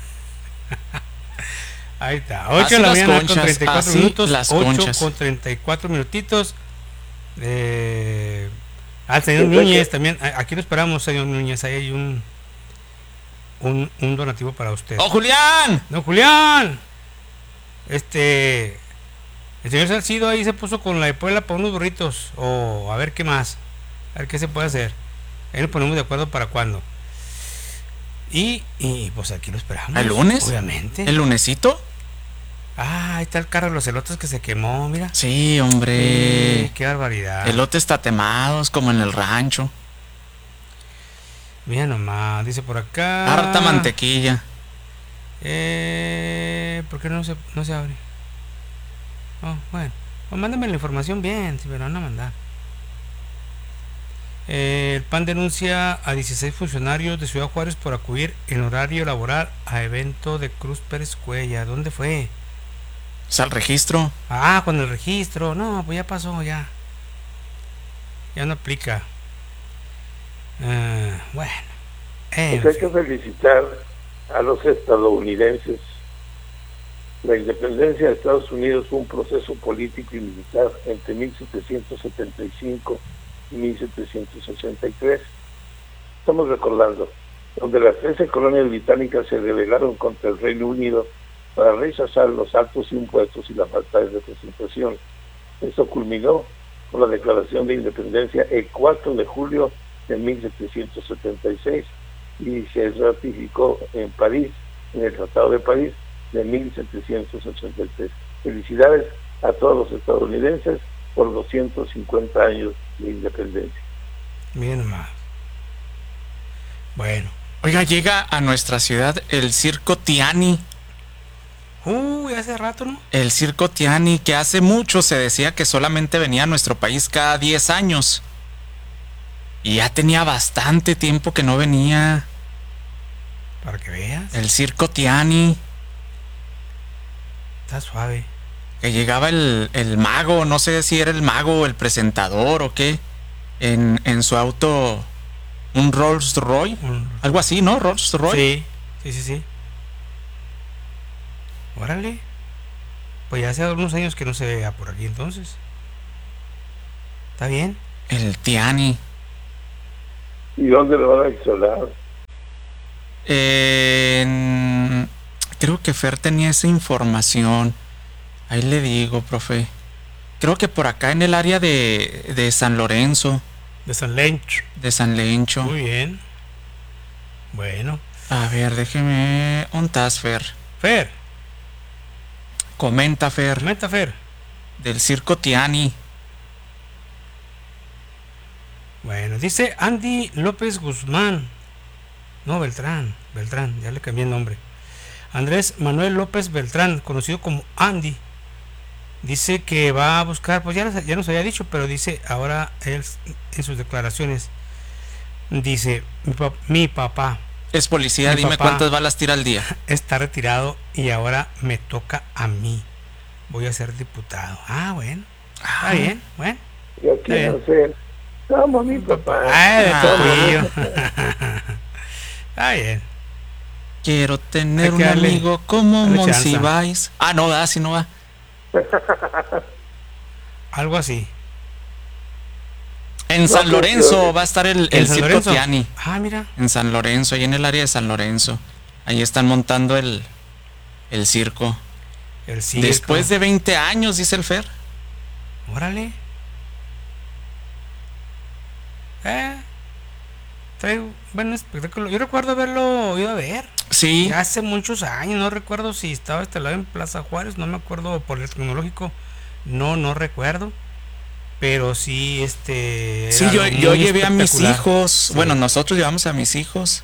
Speaker 1: Ahí está, ocho
Speaker 2: Así
Speaker 1: de la
Speaker 2: las
Speaker 1: mañana
Speaker 2: conchas,
Speaker 1: con treinta y cuatro
Speaker 2: así
Speaker 1: minutos,
Speaker 2: las
Speaker 1: ocho
Speaker 2: conchas.
Speaker 1: con treinta y cuatro minutitos. Eh, al señor
Speaker 4: Sí,
Speaker 1: Núñez
Speaker 4: sí.
Speaker 1: también, a- aquí lo esperamos, señor Núñez, ahí hay un un, un donativo para usted.
Speaker 2: ¡Oh, Julián!
Speaker 1: ¡No, Julián! Este, el señor Salcido ahí se puso con la de Puebla para unos burritos, o a ver qué más, a ver qué se puede hacer. Ahí nos ponemos de acuerdo para cuándo. Y, y pues aquí lo esperamos.
Speaker 2: ¿El lunes?
Speaker 1: Obviamente.
Speaker 2: ¿El lunesito?
Speaker 1: Ah, ahí está el carro de los elotes que se quemó, mira.
Speaker 2: Sí, hombre.
Speaker 1: Sí, qué barbaridad.
Speaker 2: Elotes tatemados como en el rancho.
Speaker 1: Mira nomás, dice por acá.
Speaker 2: Harta mantequilla.
Speaker 1: Eh, ¿por qué no se, no se abre? Oh, bueno, pues mándame la información bien, si me lo van a mandar. Eh, el P A N denuncia a dieciséis funcionarios de Ciudad Juárez por acudir en horario laboral a evento de Cruz Pérez Cuella. ¿Dónde fue?
Speaker 2: ¿Es al registro?
Speaker 1: Ah, con el registro. No, pues ya pasó, ya. Ya no aplica. Ah, bueno. En
Speaker 4: Pues hay que felicitar a los estadounidenses. La independencia de Estados Unidos fue un proceso político y militar entre mil setecientos setenta y cinco y mil setecientos ochenta y tres. Estamos recordando, donde las trece colonias británicas se rebelaron contra el Reino Unido para rechazar los altos impuestos y la falta de representación. Esto culminó con la declaración de independencia el cuatro de julio de mil setecientos setenta y seis y se ratificó en París, en el Tratado de París de mil setecientos ochenta y tres. Felicidades a todos los estadounidenses por doscientos cincuenta años de independencia.
Speaker 1: Bien más. Bueno.
Speaker 2: Oiga, llega a nuestra ciudad el Circo Tiani.
Speaker 1: Uy, hace rato, ¿no?
Speaker 2: El Circo Tiani, que hace mucho se decía que solamente venía a nuestro país cada diez años. Y ya tenía bastante tiempo que no venía.
Speaker 1: Para que veas.
Speaker 2: El Circo Tiani.
Speaker 1: Está suave.
Speaker 2: Que llegaba el, el mago, no sé si era el mago o el presentador o qué, en, en su auto, un Rolls Royce,
Speaker 1: Un-
Speaker 2: algo así, ¿no? Rolls Royce.
Speaker 1: Sí, sí, sí, sí. Órale. Pues ya hace algunos años que no se vea por aquí entonces. ¿Está bien?
Speaker 2: El Tiani.
Speaker 4: ¿Y dónde lo van a instalar?
Speaker 2: Eh, creo que Fer tenía esa información. Ahí le digo, profe. Creo que por acá en el área de, de San Lorenzo.
Speaker 1: De San Lencho.
Speaker 2: De San Lencho.
Speaker 1: Muy bien. Bueno.
Speaker 2: A ver, déjeme... ¿Dónde estás, Fer?
Speaker 1: Fer.
Speaker 2: Comenta, Fer.
Speaker 1: Comenta, Fer.
Speaker 2: Del circo Tiani.
Speaker 1: Bueno, dice Andy López Guzmán. No, Beltrán. Beltrán, ya le cambié el nombre. Andrés Manuel López Beltrán, conocido como Andy. Dice que va a buscar, pues ya, ya nos había dicho, pero dice ahora él en sus declaraciones. Dice, mi, pap mi papá.
Speaker 2: Es policía,
Speaker 1: mi
Speaker 2: dime
Speaker 1: papá
Speaker 2: cuántas balas tira al día.
Speaker 1: Está retirado y ahora me toca a mí. Voy a ser diputado. Ah, bueno. Está
Speaker 2: Ah.
Speaker 1: bien, bueno.
Speaker 4: Yo
Speaker 1: Está
Speaker 4: quiero
Speaker 1: bien.
Speaker 4: ser como mi papá.
Speaker 1: Ah, de
Speaker 2: Ah.
Speaker 1: Topillo. Está bien.
Speaker 2: Quiero tener
Speaker 1: Hay
Speaker 2: un
Speaker 1: que darle-
Speaker 2: amigo como
Speaker 1: darle
Speaker 2: Monsiváis. Ah, no, da, si no va.
Speaker 1: Algo así.
Speaker 2: En
Speaker 4: No,
Speaker 2: San
Speaker 4: pues,
Speaker 2: Lorenzo
Speaker 4: yo-
Speaker 2: va a estar el,
Speaker 1: ¿En
Speaker 2: el
Speaker 1: San
Speaker 2: circo
Speaker 1: Lorenzo?
Speaker 2: Tiani.
Speaker 1: Ah, mira.
Speaker 2: En San Lorenzo, ahí en el área de San Lorenzo. Ahí están montando el, el circo.
Speaker 1: El circo.
Speaker 2: Después de veinte años, dice el Fer.
Speaker 1: Órale. Eh. Trae un buen espectáculo. Yo recuerdo haberlo ido a ver.
Speaker 2: Sí.
Speaker 1: Ya hace muchos años. No recuerdo si estaba instalado en Plaza Juárez. No me acuerdo por el tecnológico. No, no recuerdo. Pero sí, este.
Speaker 2: Sí,
Speaker 1: era
Speaker 2: yo,
Speaker 1: algo
Speaker 2: yo
Speaker 1: muy
Speaker 2: llevé a mis
Speaker 1: espectacular.
Speaker 2: hijos.
Speaker 1: Sí.
Speaker 2: Bueno, nosotros llevamos a mis hijos.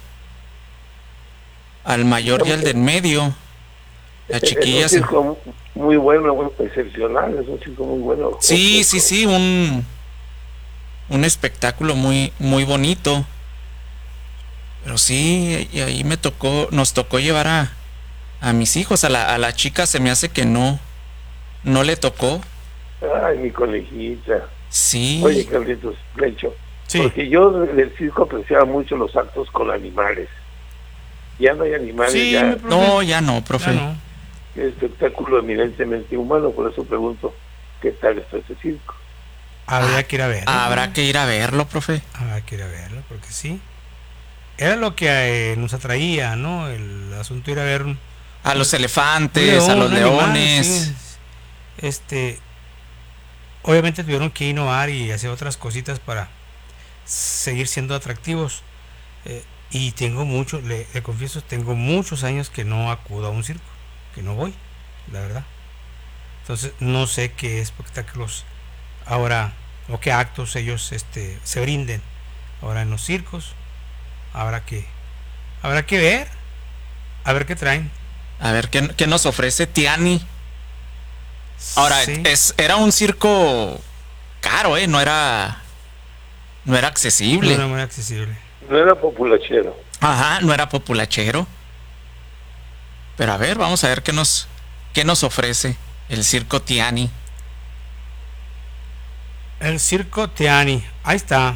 Speaker 2: Al mayor y al del medio. La chiquilla
Speaker 4: Es un
Speaker 2: se...
Speaker 4: circo muy bueno, muy excepcional. Es un circo muy bueno.
Speaker 2: Sí, sí, sí, un un espectáculo muy muy bonito. Pero sí, y ahí me tocó, nos tocó llevar a, a mis hijos. A la, a la chica se me hace que no, no le tocó.
Speaker 4: Ay, mi conejita.
Speaker 2: Sí.
Speaker 4: Oye, Carlitos, Lencho,
Speaker 1: Sí.
Speaker 4: porque yo del circo apreciaba mucho los actos con animales. Ya no hay animales,
Speaker 1: Sí,
Speaker 4: ya
Speaker 1: mi profe.
Speaker 2: No, ya no, profe.
Speaker 1: Ya no.
Speaker 4: es espectáculo eminentemente humano, por eso pregunto, ¿qué tal está ese circo?
Speaker 1: Habría que ir a verlo.
Speaker 2: Habrá que ir a verlo, profe.
Speaker 1: Habrá que ir a verlo, porque sí. Era lo que eh, nos atraía, ¿no? El asunto de ir a ver un,
Speaker 2: A los
Speaker 1: un
Speaker 2: elefantes,
Speaker 1: león,
Speaker 2: a los
Speaker 1: un animal,
Speaker 2: leones.
Speaker 1: sí. Este, obviamente tuvieron que innovar y hacer otras cositas para seguir siendo atractivos. Eh, y tengo mucho, le, le confieso, tengo muchos años que no acudo a un circo, que no voy, la verdad. Entonces no sé qué espectáculos ahora o qué actos ellos este, se brinden ahora en los circos. Habrá que, habrá que ver, a ver qué traen.
Speaker 2: A ver qué, qué nos ofrece Tiani. Ahora,
Speaker 1: Sí.
Speaker 2: es, era un circo caro, ¿eh? No era, no era accesible.
Speaker 1: No era muy accesible.
Speaker 4: No era populachero.
Speaker 2: Ajá, no era populachero. Pero a ver, vamos a ver qué nos, qué nos ofrece el circo Tiani.
Speaker 1: El circo Tiani, ahí está.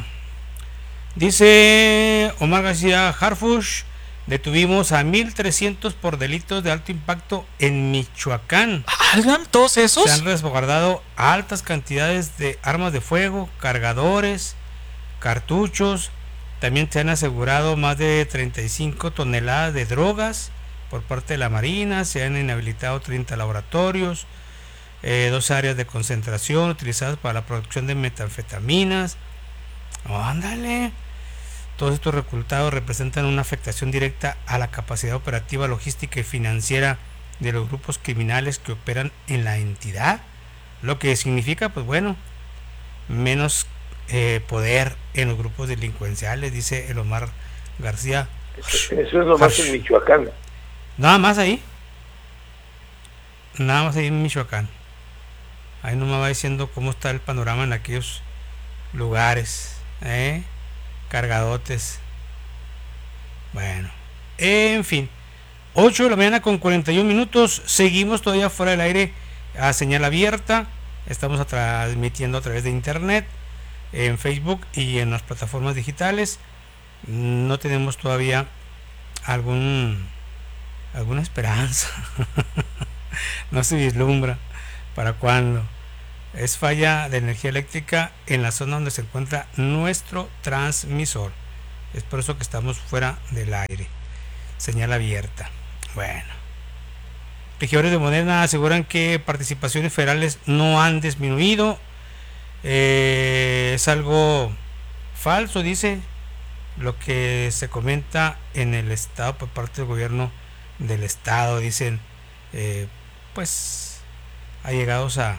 Speaker 1: Dice Omar García Harfush, detuvimos a mil trescientos por delitos de alto impacto en Michoacán.
Speaker 2: ¿Algan todos esos?
Speaker 1: Se han resguardado altas cantidades de armas de fuego, cargadores, cartuchos. También se han asegurado más de treinta y cinco toneladas de drogas por parte de la Marina. Se han inhabilitado treinta laboratorios, eh, dos áreas de concentración utilizadas para la producción de metanfetaminas. Oh, ándale. Todos estos resultados representan una afectación directa a la capacidad operativa, logística y financiera de los grupos criminales que operan en la entidad, lo que significa, pues bueno, menos eh, poder en los grupos delincuenciales, dice el Omar García.
Speaker 4: Eso es lo más en Michoacán.
Speaker 1: Nada más ahí. Nada más ahí en Michoacán. Ahí no me va diciendo cómo está el panorama en aquellos lugares, ¿eh? Cargadotes. Bueno, en fin, ocho de la mañana con cuarenta y un minutos. Seguimos todavía fuera del aire a señal abierta. Estamos transmitiendo a través de internet, en Facebook y en las plataformas digitales. No tenemos todavía algún alguna esperanza. No se vislumbra para cuándo. Es falla de energía eléctrica en la zona donde se encuentra nuestro transmisor. Es por eso que estamos fuera del aire. Señal abierta. Bueno. Regidores de Morena aseguran que participaciones federales no han disminuido. Eh, es algo falso, dice, lo que se comenta en el estado por parte del gobierno del estado. Dicen, eh, pues, allegados a,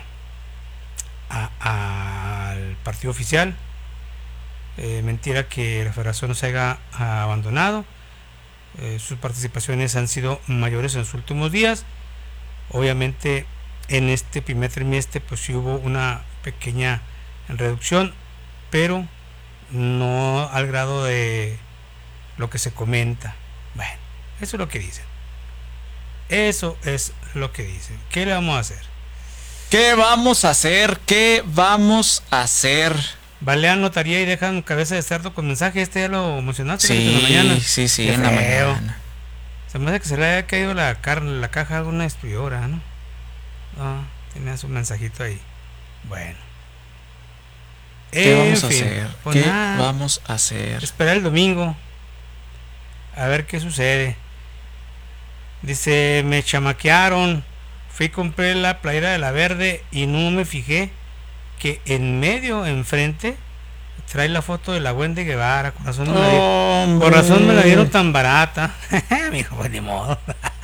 Speaker 1: a, al partido oficial. Eh, mentira que la federación no se haya abandonado. Eh, sus participaciones han sido mayores en los últimos días. Obviamente en este primer trimestre pues sí hubo una pequeña reducción, pero no al grado de lo que se comenta. Bueno, eso es lo que dicen. Eso es lo que dicen. ¿Qué le vamos a hacer?
Speaker 2: ¿Qué vamos a hacer? ¿Qué vamos a hacer?
Speaker 1: Balean notaría y dejan cabeza de cerdo con mensaje. Este ya lo emocionaste.
Speaker 2: Sí,
Speaker 1: en la mañana.
Speaker 2: sí, sí,
Speaker 1: Qué
Speaker 2: en la
Speaker 1: feo.
Speaker 2: mañana.
Speaker 1: Se me hace que se le haya caído la, car la caja a alguna destruidora, ¿no? No, tenía su mensajito ahí. Bueno.
Speaker 2: ¿Qué
Speaker 1: En
Speaker 2: vamos a
Speaker 1: fin,
Speaker 2: hacer?
Speaker 1: pues
Speaker 2: ¿Qué
Speaker 1: nada,
Speaker 2: vamos a hacer?
Speaker 1: esperar el domingo. A ver qué sucede. Dice, me chamaquearon. Fui y compré la playera de la verde y no me fijé que en medio, enfrente, trae la foto de la Wendy Guevara. Con razón, me la, di con razón me la dieron tan barata. Mi hijo, pues ni modo.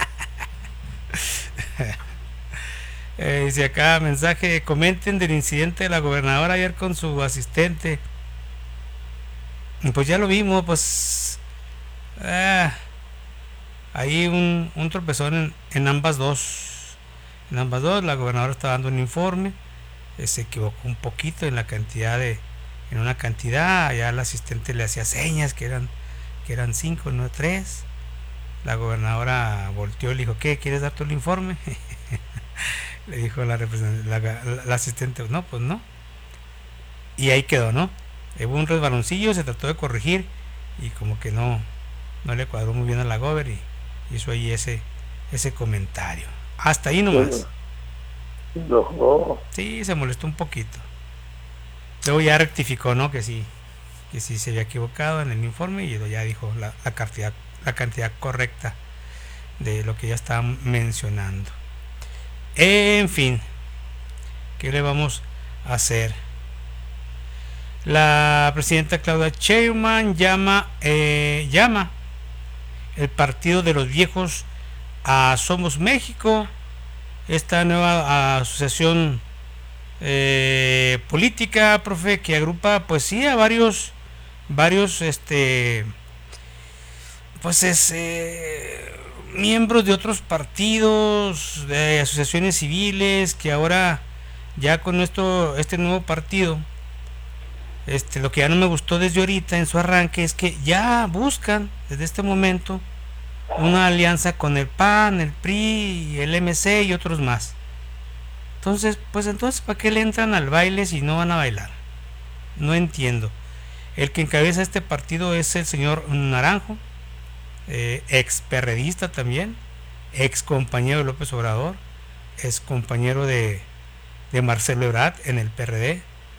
Speaker 1: eh, dice acá, mensaje, comenten del incidente de la gobernadora ayer con su asistente. Pues ya lo vimos, pues eh, hay un, un tropezón en, en ambas dos. En ambas dos, la gobernadora está dando un informe. Eh, se equivocó un poquito en la cantidad de, en una cantidad, allá el asistente le hacía señas que eran, que eran cinco, no tres. La gobernadora volteó y le dijo, ¿qué? ¿Quieres dar tú el informe? Le dijo la, la, la, la asistente, no, pues no. Y ahí quedó, ¿no? Hubo un resbaloncillo, se trató de corregir y como que no, no le cuadró muy bien a la gober y hizo ahí ese, ese comentario. Hasta ahí nomás.
Speaker 4: No, no.
Speaker 1: Sí, se molestó un poquito. Luego ya rectificó, ¿no? Que sí, que sí se había equivocado en el informe y ya dijo la, la cantidad, la cantidad correcta de lo que ya estaban mencionando. En fin, ¿qué le vamos a hacer? La presidenta Claudia Sheinbaum llama, eh, llama el partido de los viejos a Somos México, esta nueva asociación eh, política, profe, que agrupa pues sí a varios varios este pues es eh, miembros de otros partidos, de asociaciones civiles, que ahora ya con esto este nuevo partido, este lo que ya no me gustó desde ahorita en su arranque es que ya buscan desde este momento una alianza con el P A N, el P R I, el M C y otros más. Entonces, pues entonces, ¿para qué le entran al baile si no van a bailar? No entiendo. El que encabeza este partido es el señor Naranjo, eh, ex perredista también, ex compañero de López Obrador, ex compañero de, de Marcelo Ebrard en el P R D.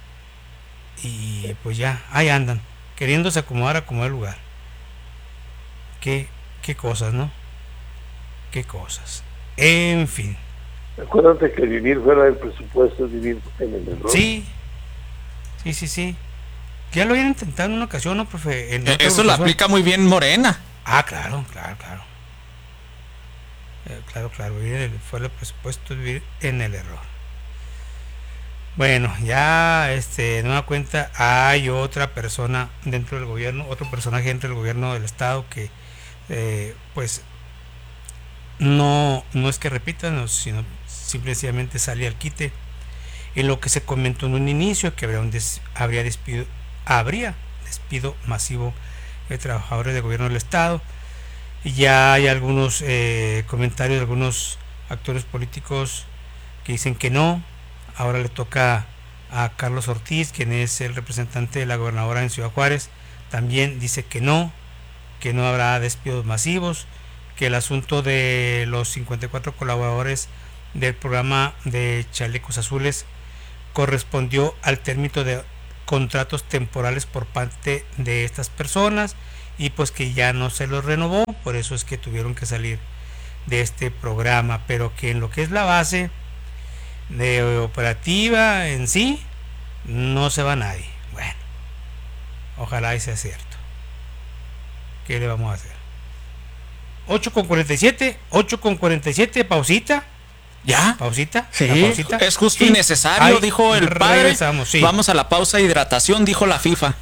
Speaker 1: Y pues ya, ahí andan, queriéndose acomodar a como el lugar. Qué Qué cosas, ¿no? Qué cosas. En fin.
Speaker 4: Acuérdate que vivir fuera del presupuesto es vivir en el error.
Speaker 1: Sí. Sí, sí, sí. Ya lo habían intentado en una ocasión, ¿no, profe? En
Speaker 2: eh, eso lo aplica muy bien Morena.
Speaker 1: Ah, claro, claro, claro. Eh, claro, claro. Vivir fuera del presupuesto es vivir en el error. Bueno, ya este, de nueva cuenta hay otra persona dentro del gobierno, otro personaje dentro del gobierno del estado que Eh, pues no, no es que repitan, no, sino simplemente sale al quite en lo que se comentó en un inicio, que habría, un des, habría despido habría despido masivo de trabajadores del gobierno del estado. Y ya hay algunos eh, comentarios de algunos actores políticos que dicen que no. Ahora le toca a Carlos Ortiz, quien es el representante de la gobernadora en Ciudad Juárez, también dice que no, que no habrá despidos masivos, que el asunto de los cincuenta y cuatro colaboradores del programa de Chalecos Azules correspondió al término de contratos temporales por parte de estas personas y pues que ya no se los renovó, por eso es que tuvieron que salir de este programa, pero que en lo que es la base de operativa en sí no se va nadie. Bueno, ojalá y sea cierto. ¿Qué le vamos a hacer? ocho con cuarenta y siete, ocho con cuarenta y siete, pausita.
Speaker 2: ¿Ya?
Speaker 1: ¿Pausita?
Speaker 2: Sí,
Speaker 1: pausita?
Speaker 2: es justo
Speaker 1: Sí.
Speaker 2: y necesario,
Speaker 1: Ahí
Speaker 2: dijo el padre.
Speaker 1: regresamos, sí.
Speaker 2: Vamos a la pausa de hidratación, dijo la FIFA.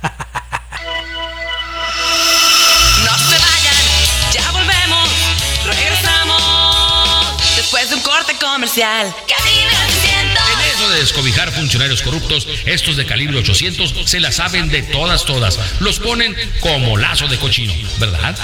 Speaker 6: No se vayan, ya volvemos, regresamos después de un corte comercial. Cadena ciento.
Speaker 7: En eso de descobijar funcionarios corruptos, estos de calibre ochocientos se la saben de todas, todas. Los ponen como lazo de cochino, ¿verdad?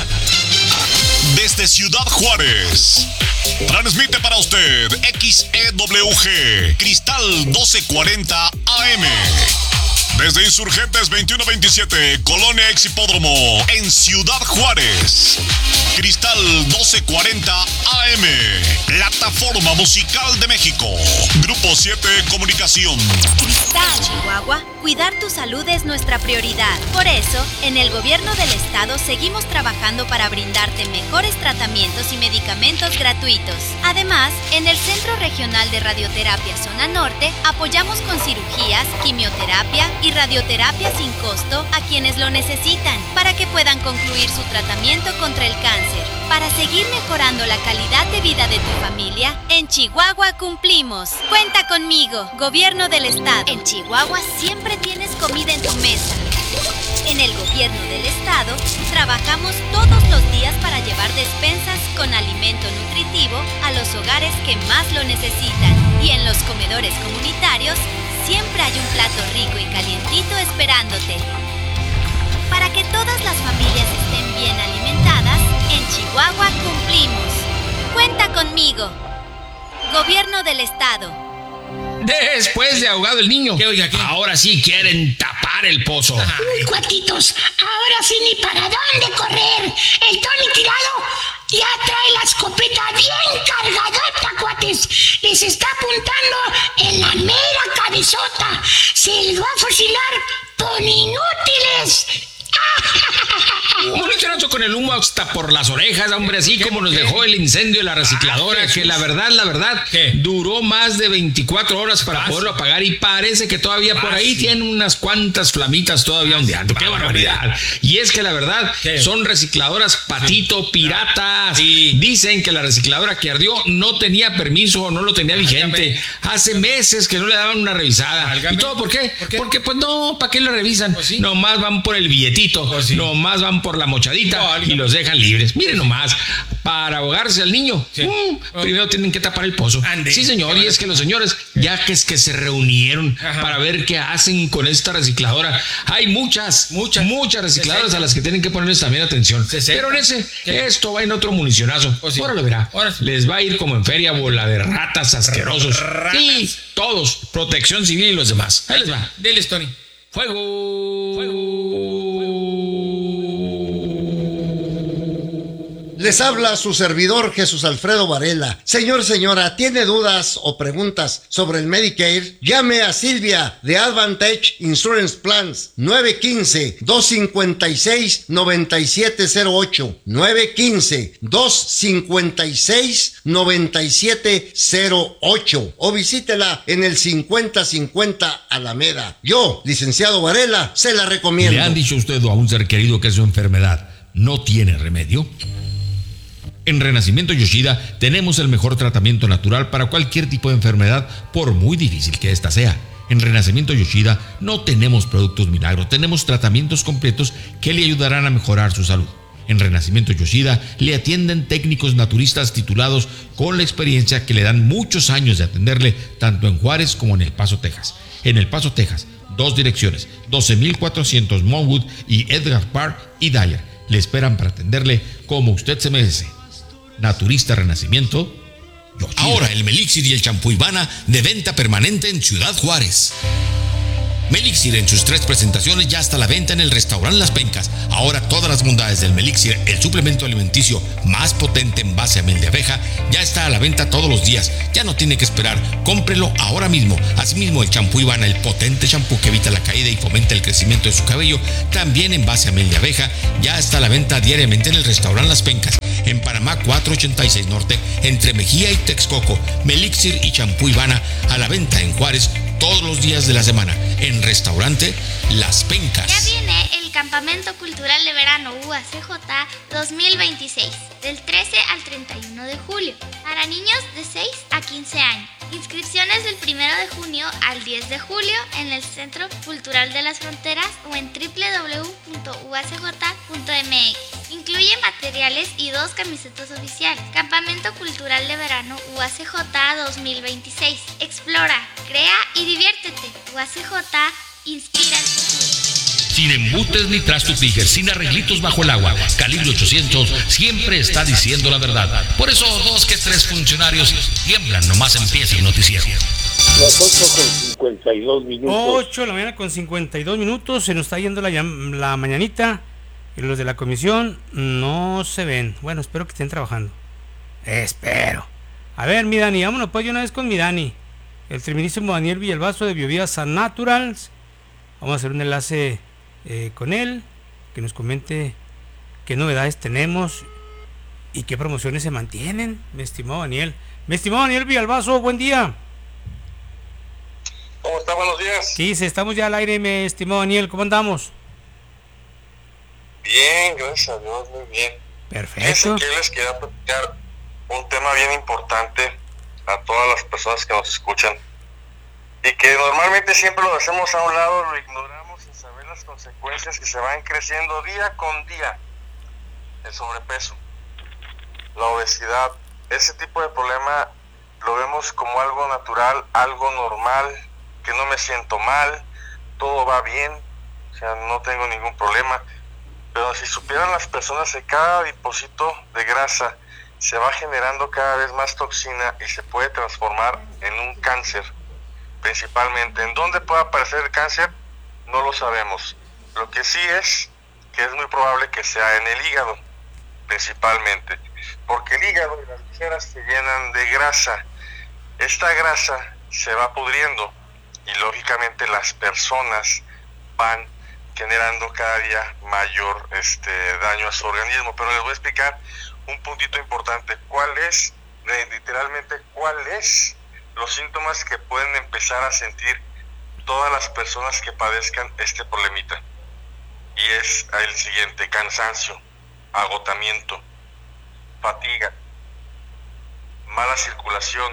Speaker 8: Desde Ciudad Juárez, transmite para usted X E W G, Cristal doce cuarenta A M. Desde Insurgentes veintiuno veintisiete, Colonia Ex Hipódromo, en Ciudad Juárez. Cristal doce cuarenta A M, Plataforma Musical de México. Grupo siete Comunicación.
Speaker 9: Cristal, Chihuahua, cuidar tu salud es nuestra prioridad. Por eso, en el gobierno del estado seguimos trabajando para brindarte mejores tratamientos y medicamentos gratuitos. Además, en el Centro Regional de Radioterapia Zona Norte, apoyamos con cirugías, quimioterapia y radioterapia sin costo a quienes lo necesitan, para que puedan concluir su tratamiento contra el cáncer. Para seguir mejorando la calidad de vida de tu familia, en Chihuahua cumplimos. Cuenta conmigo, Gobierno del Estado. En Chihuahua siempre tienes comida en tu mesa. En el Gobierno del Estado, trabajamos todos los días para llevar despensas con alimento nutritivo a los hogares que más lo necesitan. Y en los comedores comunitarios, siempre hay un plato rico y calientito esperándote. Para que todas las familias estén bien alimentadas, en Chihuahua cumplimos. Cuenta conmigo. Gobierno del Estado.
Speaker 7: Después de ahogado el niño, ¿Qué, oiga, qué? Ahora sí quieren tapar el pozo.
Speaker 20: Uy, cuatitos, ahora sí ni para dónde correr. El Tony Tirado ya trae la escopeta bien cargadota, cuates. Les está apuntando en la mera cabezota. Se les va a fusilar por inútiles.
Speaker 7: Monitorazo con el humo hasta por las orejas, hombre, así como nos dejó el incendio de la recicladora, que la verdad, la verdad, duró más de veinticuatro horas para poderlo apagar y parece que todavía por ahí tienen unas cuantas flamitas todavía ondeando. ¡Qué barbaridad! Y es que la verdad, son recicladoras patito, piratas. Dicen que la recicladora que ardió no tenía permiso o no lo tenía vigente. Hace meses que no le daban una revisada. ¿Y todo por qué? Porque pues no, ¿para qué lo revisan? Nomás van por el billetito. Sí. Nomás van por la mochadita no, y los dejan libres. Miren nomás, para ahogarse al niño, sí. um, oh. primero tienen que tapar el pozo. Ande. Sí, señor, y es que los señores, ya que es que se reunieron Ajá. para ver qué hacen con esta recicladora. Hay muchas, muchas, muchas recicladoras a las que tienen que ponerles también atención. Pero en ese, ¿Qué? esto va en otro municionazo. Oh, sí. Ahora lo verá. Ahora sí. Les va a ir como en feria, bola de ratas asquerosos. Ratas. Sí, todos, Protección Civil y los demás. Ahí les va. Dile, Tony. Fuego. Fuego.
Speaker 10: Les habla su servidor Jesús Alfredo Varela. Señor, señora, ¿tiene dudas o preguntas sobre el Medicare? Llame a Silvia de Advantage Insurance Plans nueve uno cinco, dos cinco seis, nueve siete cero ocho nueve uno cinco, dos cinco seis, nueve siete cero ocho o visítela en el cincuenta cincuenta Alameda. Yo, licenciado Varela, se la recomiendo.
Speaker 7: ¿Le han dicho usted a un ser querido que su enfermedad no tiene remedio? En Renacimiento Yoshida tenemos el mejor tratamiento natural para cualquier tipo de enfermedad, por muy difícil que ésta sea. En Renacimiento Yoshida no tenemos productos milagros, tenemos tratamientos completos que le ayudarán a mejorar su salud. En Renacimiento Yoshida le atienden técnicos naturistas titulados con la experiencia que le dan muchos años de atenderle tanto en Juárez como en El Paso, Texas. En El Paso, Texas, dos direcciones, doce mil cuatrocientos Monwood y Edgar Park y Dyer. Le esperan para atenderle como usted se merece. Naturista Renacimiento Yoshida.
Speaker 21: Ahora el Melixir y el champú Ivana de venta permanente en Ciudad Juárez.
Speaker 7: Melixir en sus tres presentaciones ya está a la venta en el restaurante Las Pencas. Ahora todas las bondades del Melixir, el suplemento alimenticio más potente en base a miel de abeja, ya está a la venta todos los días. Ya no tiene que esperar, cómprelo ahora mismo. Asimismo, el champú Ivana, el potente champú que evita la caída y fomenta el crecimiento de su cabello, también en base a miel de abeja, ya está a la venta diariamente en el restaurante Las Pencas, en Panamá cuatrocientos ochenta y seis Norte, entre Mejía y Texcoco. Melixir y champú Ivana a la venta en Juárez todos los días de la semana, en restaurante Las Pencas.
Speaker 21: Ya viene el Campamento Cultural de Verano U A C J dos mil veintiséis, del trece al treinta y uno de julio, para niños de seis a quince años. Inscripciones del primero de junio al diez de julio en el Centro Cultural de las Fronteras o en doble u doble u doble u punto u a c j punto m x. Incluye materiales y dos camisetas oficiales. Campamento Cultural de Verano U A C J dos mil veintiséis. Explora, crea y diviértete. U A C J inspira el futuro.
Speaker 7: Sin embutes ni trastos Tiger, sin arreglitos bajo el agua. Calibre ochocientos siempre está diciendo la verdad. Por eso dos que tres funcionarios tiemblan nomás empieza el noticiero.
Speaker 4: Las ocho con cincuenta y dos minutos.
Speaker 1: ocho de la mañana con cincuenta y dos minutos. Se nos está yendo la, la mañanita. Y los de la comisión no se ven. Bueno, espero que estén trabajando. Espero. A ver, mi Dani, vámonos pues de una vez con mi Dani. El tremendísimo Daniel Villalbazo de Biovías San Naturals. Vamos a hacer un enlace eh, con él, que nos comente qué novedades tenemos y qué promociones se mantienen, mi estimado Daniel. Mi estimado Daniel Villalbazo, buen día.
Speaker 22: ¿Cómo está? Buenos días.
Speaker 1: Sí, estamos ya al aire, mi estimado Daniel. ¿Cómo andamos?
Speaker 22: Bien, gracias a Dios, muy bien.
Speaker 1: Perfecto.
Speaker 22: Fíjense que les quería platicar un tema bien importante a todas las personas que nos escuchan y que normalmente siempre lo hacemos a un lado, lo ignoramos sin saber las consecuencias que se van creciendo día con día. El sobrepeso, la obesidad, ese tipo de problema lo vemos como algo natural, algo normal, que no me siento mal, todo va bien, o sea, no tengo ningún problema. Pero si supieran las personas que cada depósito de grasa se va generando cada vez más toxina y se puede transformar en un cáncer, principalmente. ¿En dónde puede aparecer el cáncer? No lo sabemos. Lo que sí es que es muy probable que sea en el hígado, principalmente, porque el hígado y las vísceras se llenan de grasa. Esta grasa se va pudriendo y lógicamente las personas van generando cada día mayor este daño a su organismo. Pero les voy a explicar un puntito importante. ¿Cuál es, literalmente, cuál es los síntomas que pueden empezar a sentir todas las personas que padezcan este problemita? Y es el siguiente: cansancio, agotamiento, fatiga, mala circulación,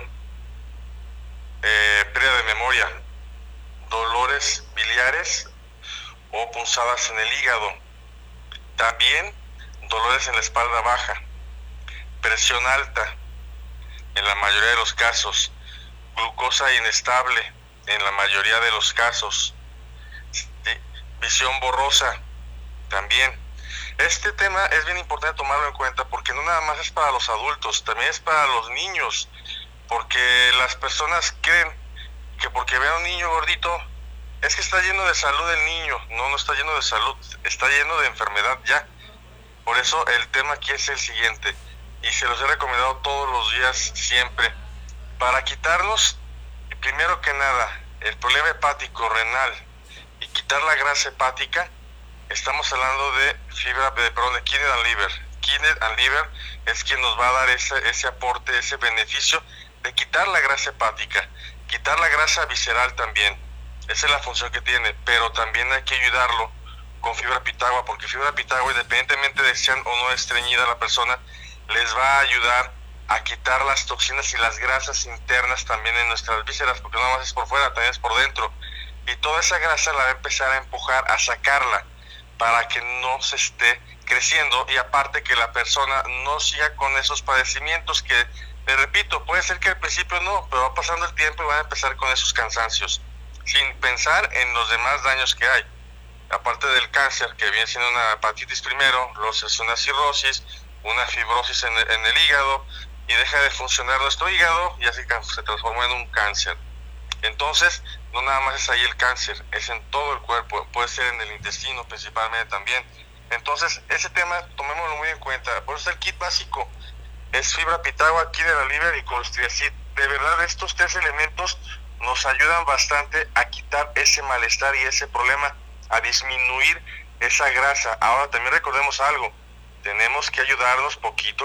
Speaker 22: eh, pérdida de memoria, dolores biliares o punzadas en el hígado, también dolores en la espalda baja, presión alta en la mayoría de los casos, glucosa inestable en la mayoría de los casos, ¿sí? Visión borrosa también. Este tema es bien importante tomarlo en cuenta porque no nada más es para los adultos, también es para los niños, porque las personas creen que porque vean a un niño gordito es que está lleno de salud el niño. No, no está lleno de salud, está lleno de enfermedad ya. Por eso el tema aquí es el siguiente, y se los he recomendado todos los días siempre, para quitarnos, primero que nada, el problema hepático renal y quitar la grasa hepática. Estamos hablando de fibra, de, perdón, de kidney and liver. Kidney and liver es quien nos va a dar ese, ese aporte, ese beneficio de quitar la grasa hepática, quitar la grasa visceral también. Esa es la función que tiene, pero también hay que ayudarlo con fibra pitagua, porque fibra pitagua, independientemente de si sean o no estreñida la persona, les va a ayudar a quitar las toxinas y las grasas internas también en nuestras vísceras, porque no más es por fuera, también es por dentro. Y toda esa grasa la va a empezar a empujar, a sacarla, para que no se esté creciendo, y aparte que la persona no siga con esos padecimientos que, le repito, puede ser que al principio no, pero va pasando el tiempo y van a empezar con esos cansancios, sin pensar en los demás daños que hay. Aparte del cáncer, que viene siendo una hepatitis primero, luego es una cirrosis, una fibrosis en el, en el hígado, y deja de funcionar nuestro hígado y así se transforma en un cáncer. Entonces no nada más es ahí el cáncer, es en todo el cuerpo, puede ser en el intestino principalmente también. Entonces, ese tema tomémoslo muy en cuenta. Por eso el kit básico es fibra pitagua, Kidder Liver y colstriacid. De verdad, estos tres elementos nos ayudan bastante a quitar ese malestar y ese problema, a disminuir esa grasa. Ahora también recordemos algo, tenemos que ayudarnos poquito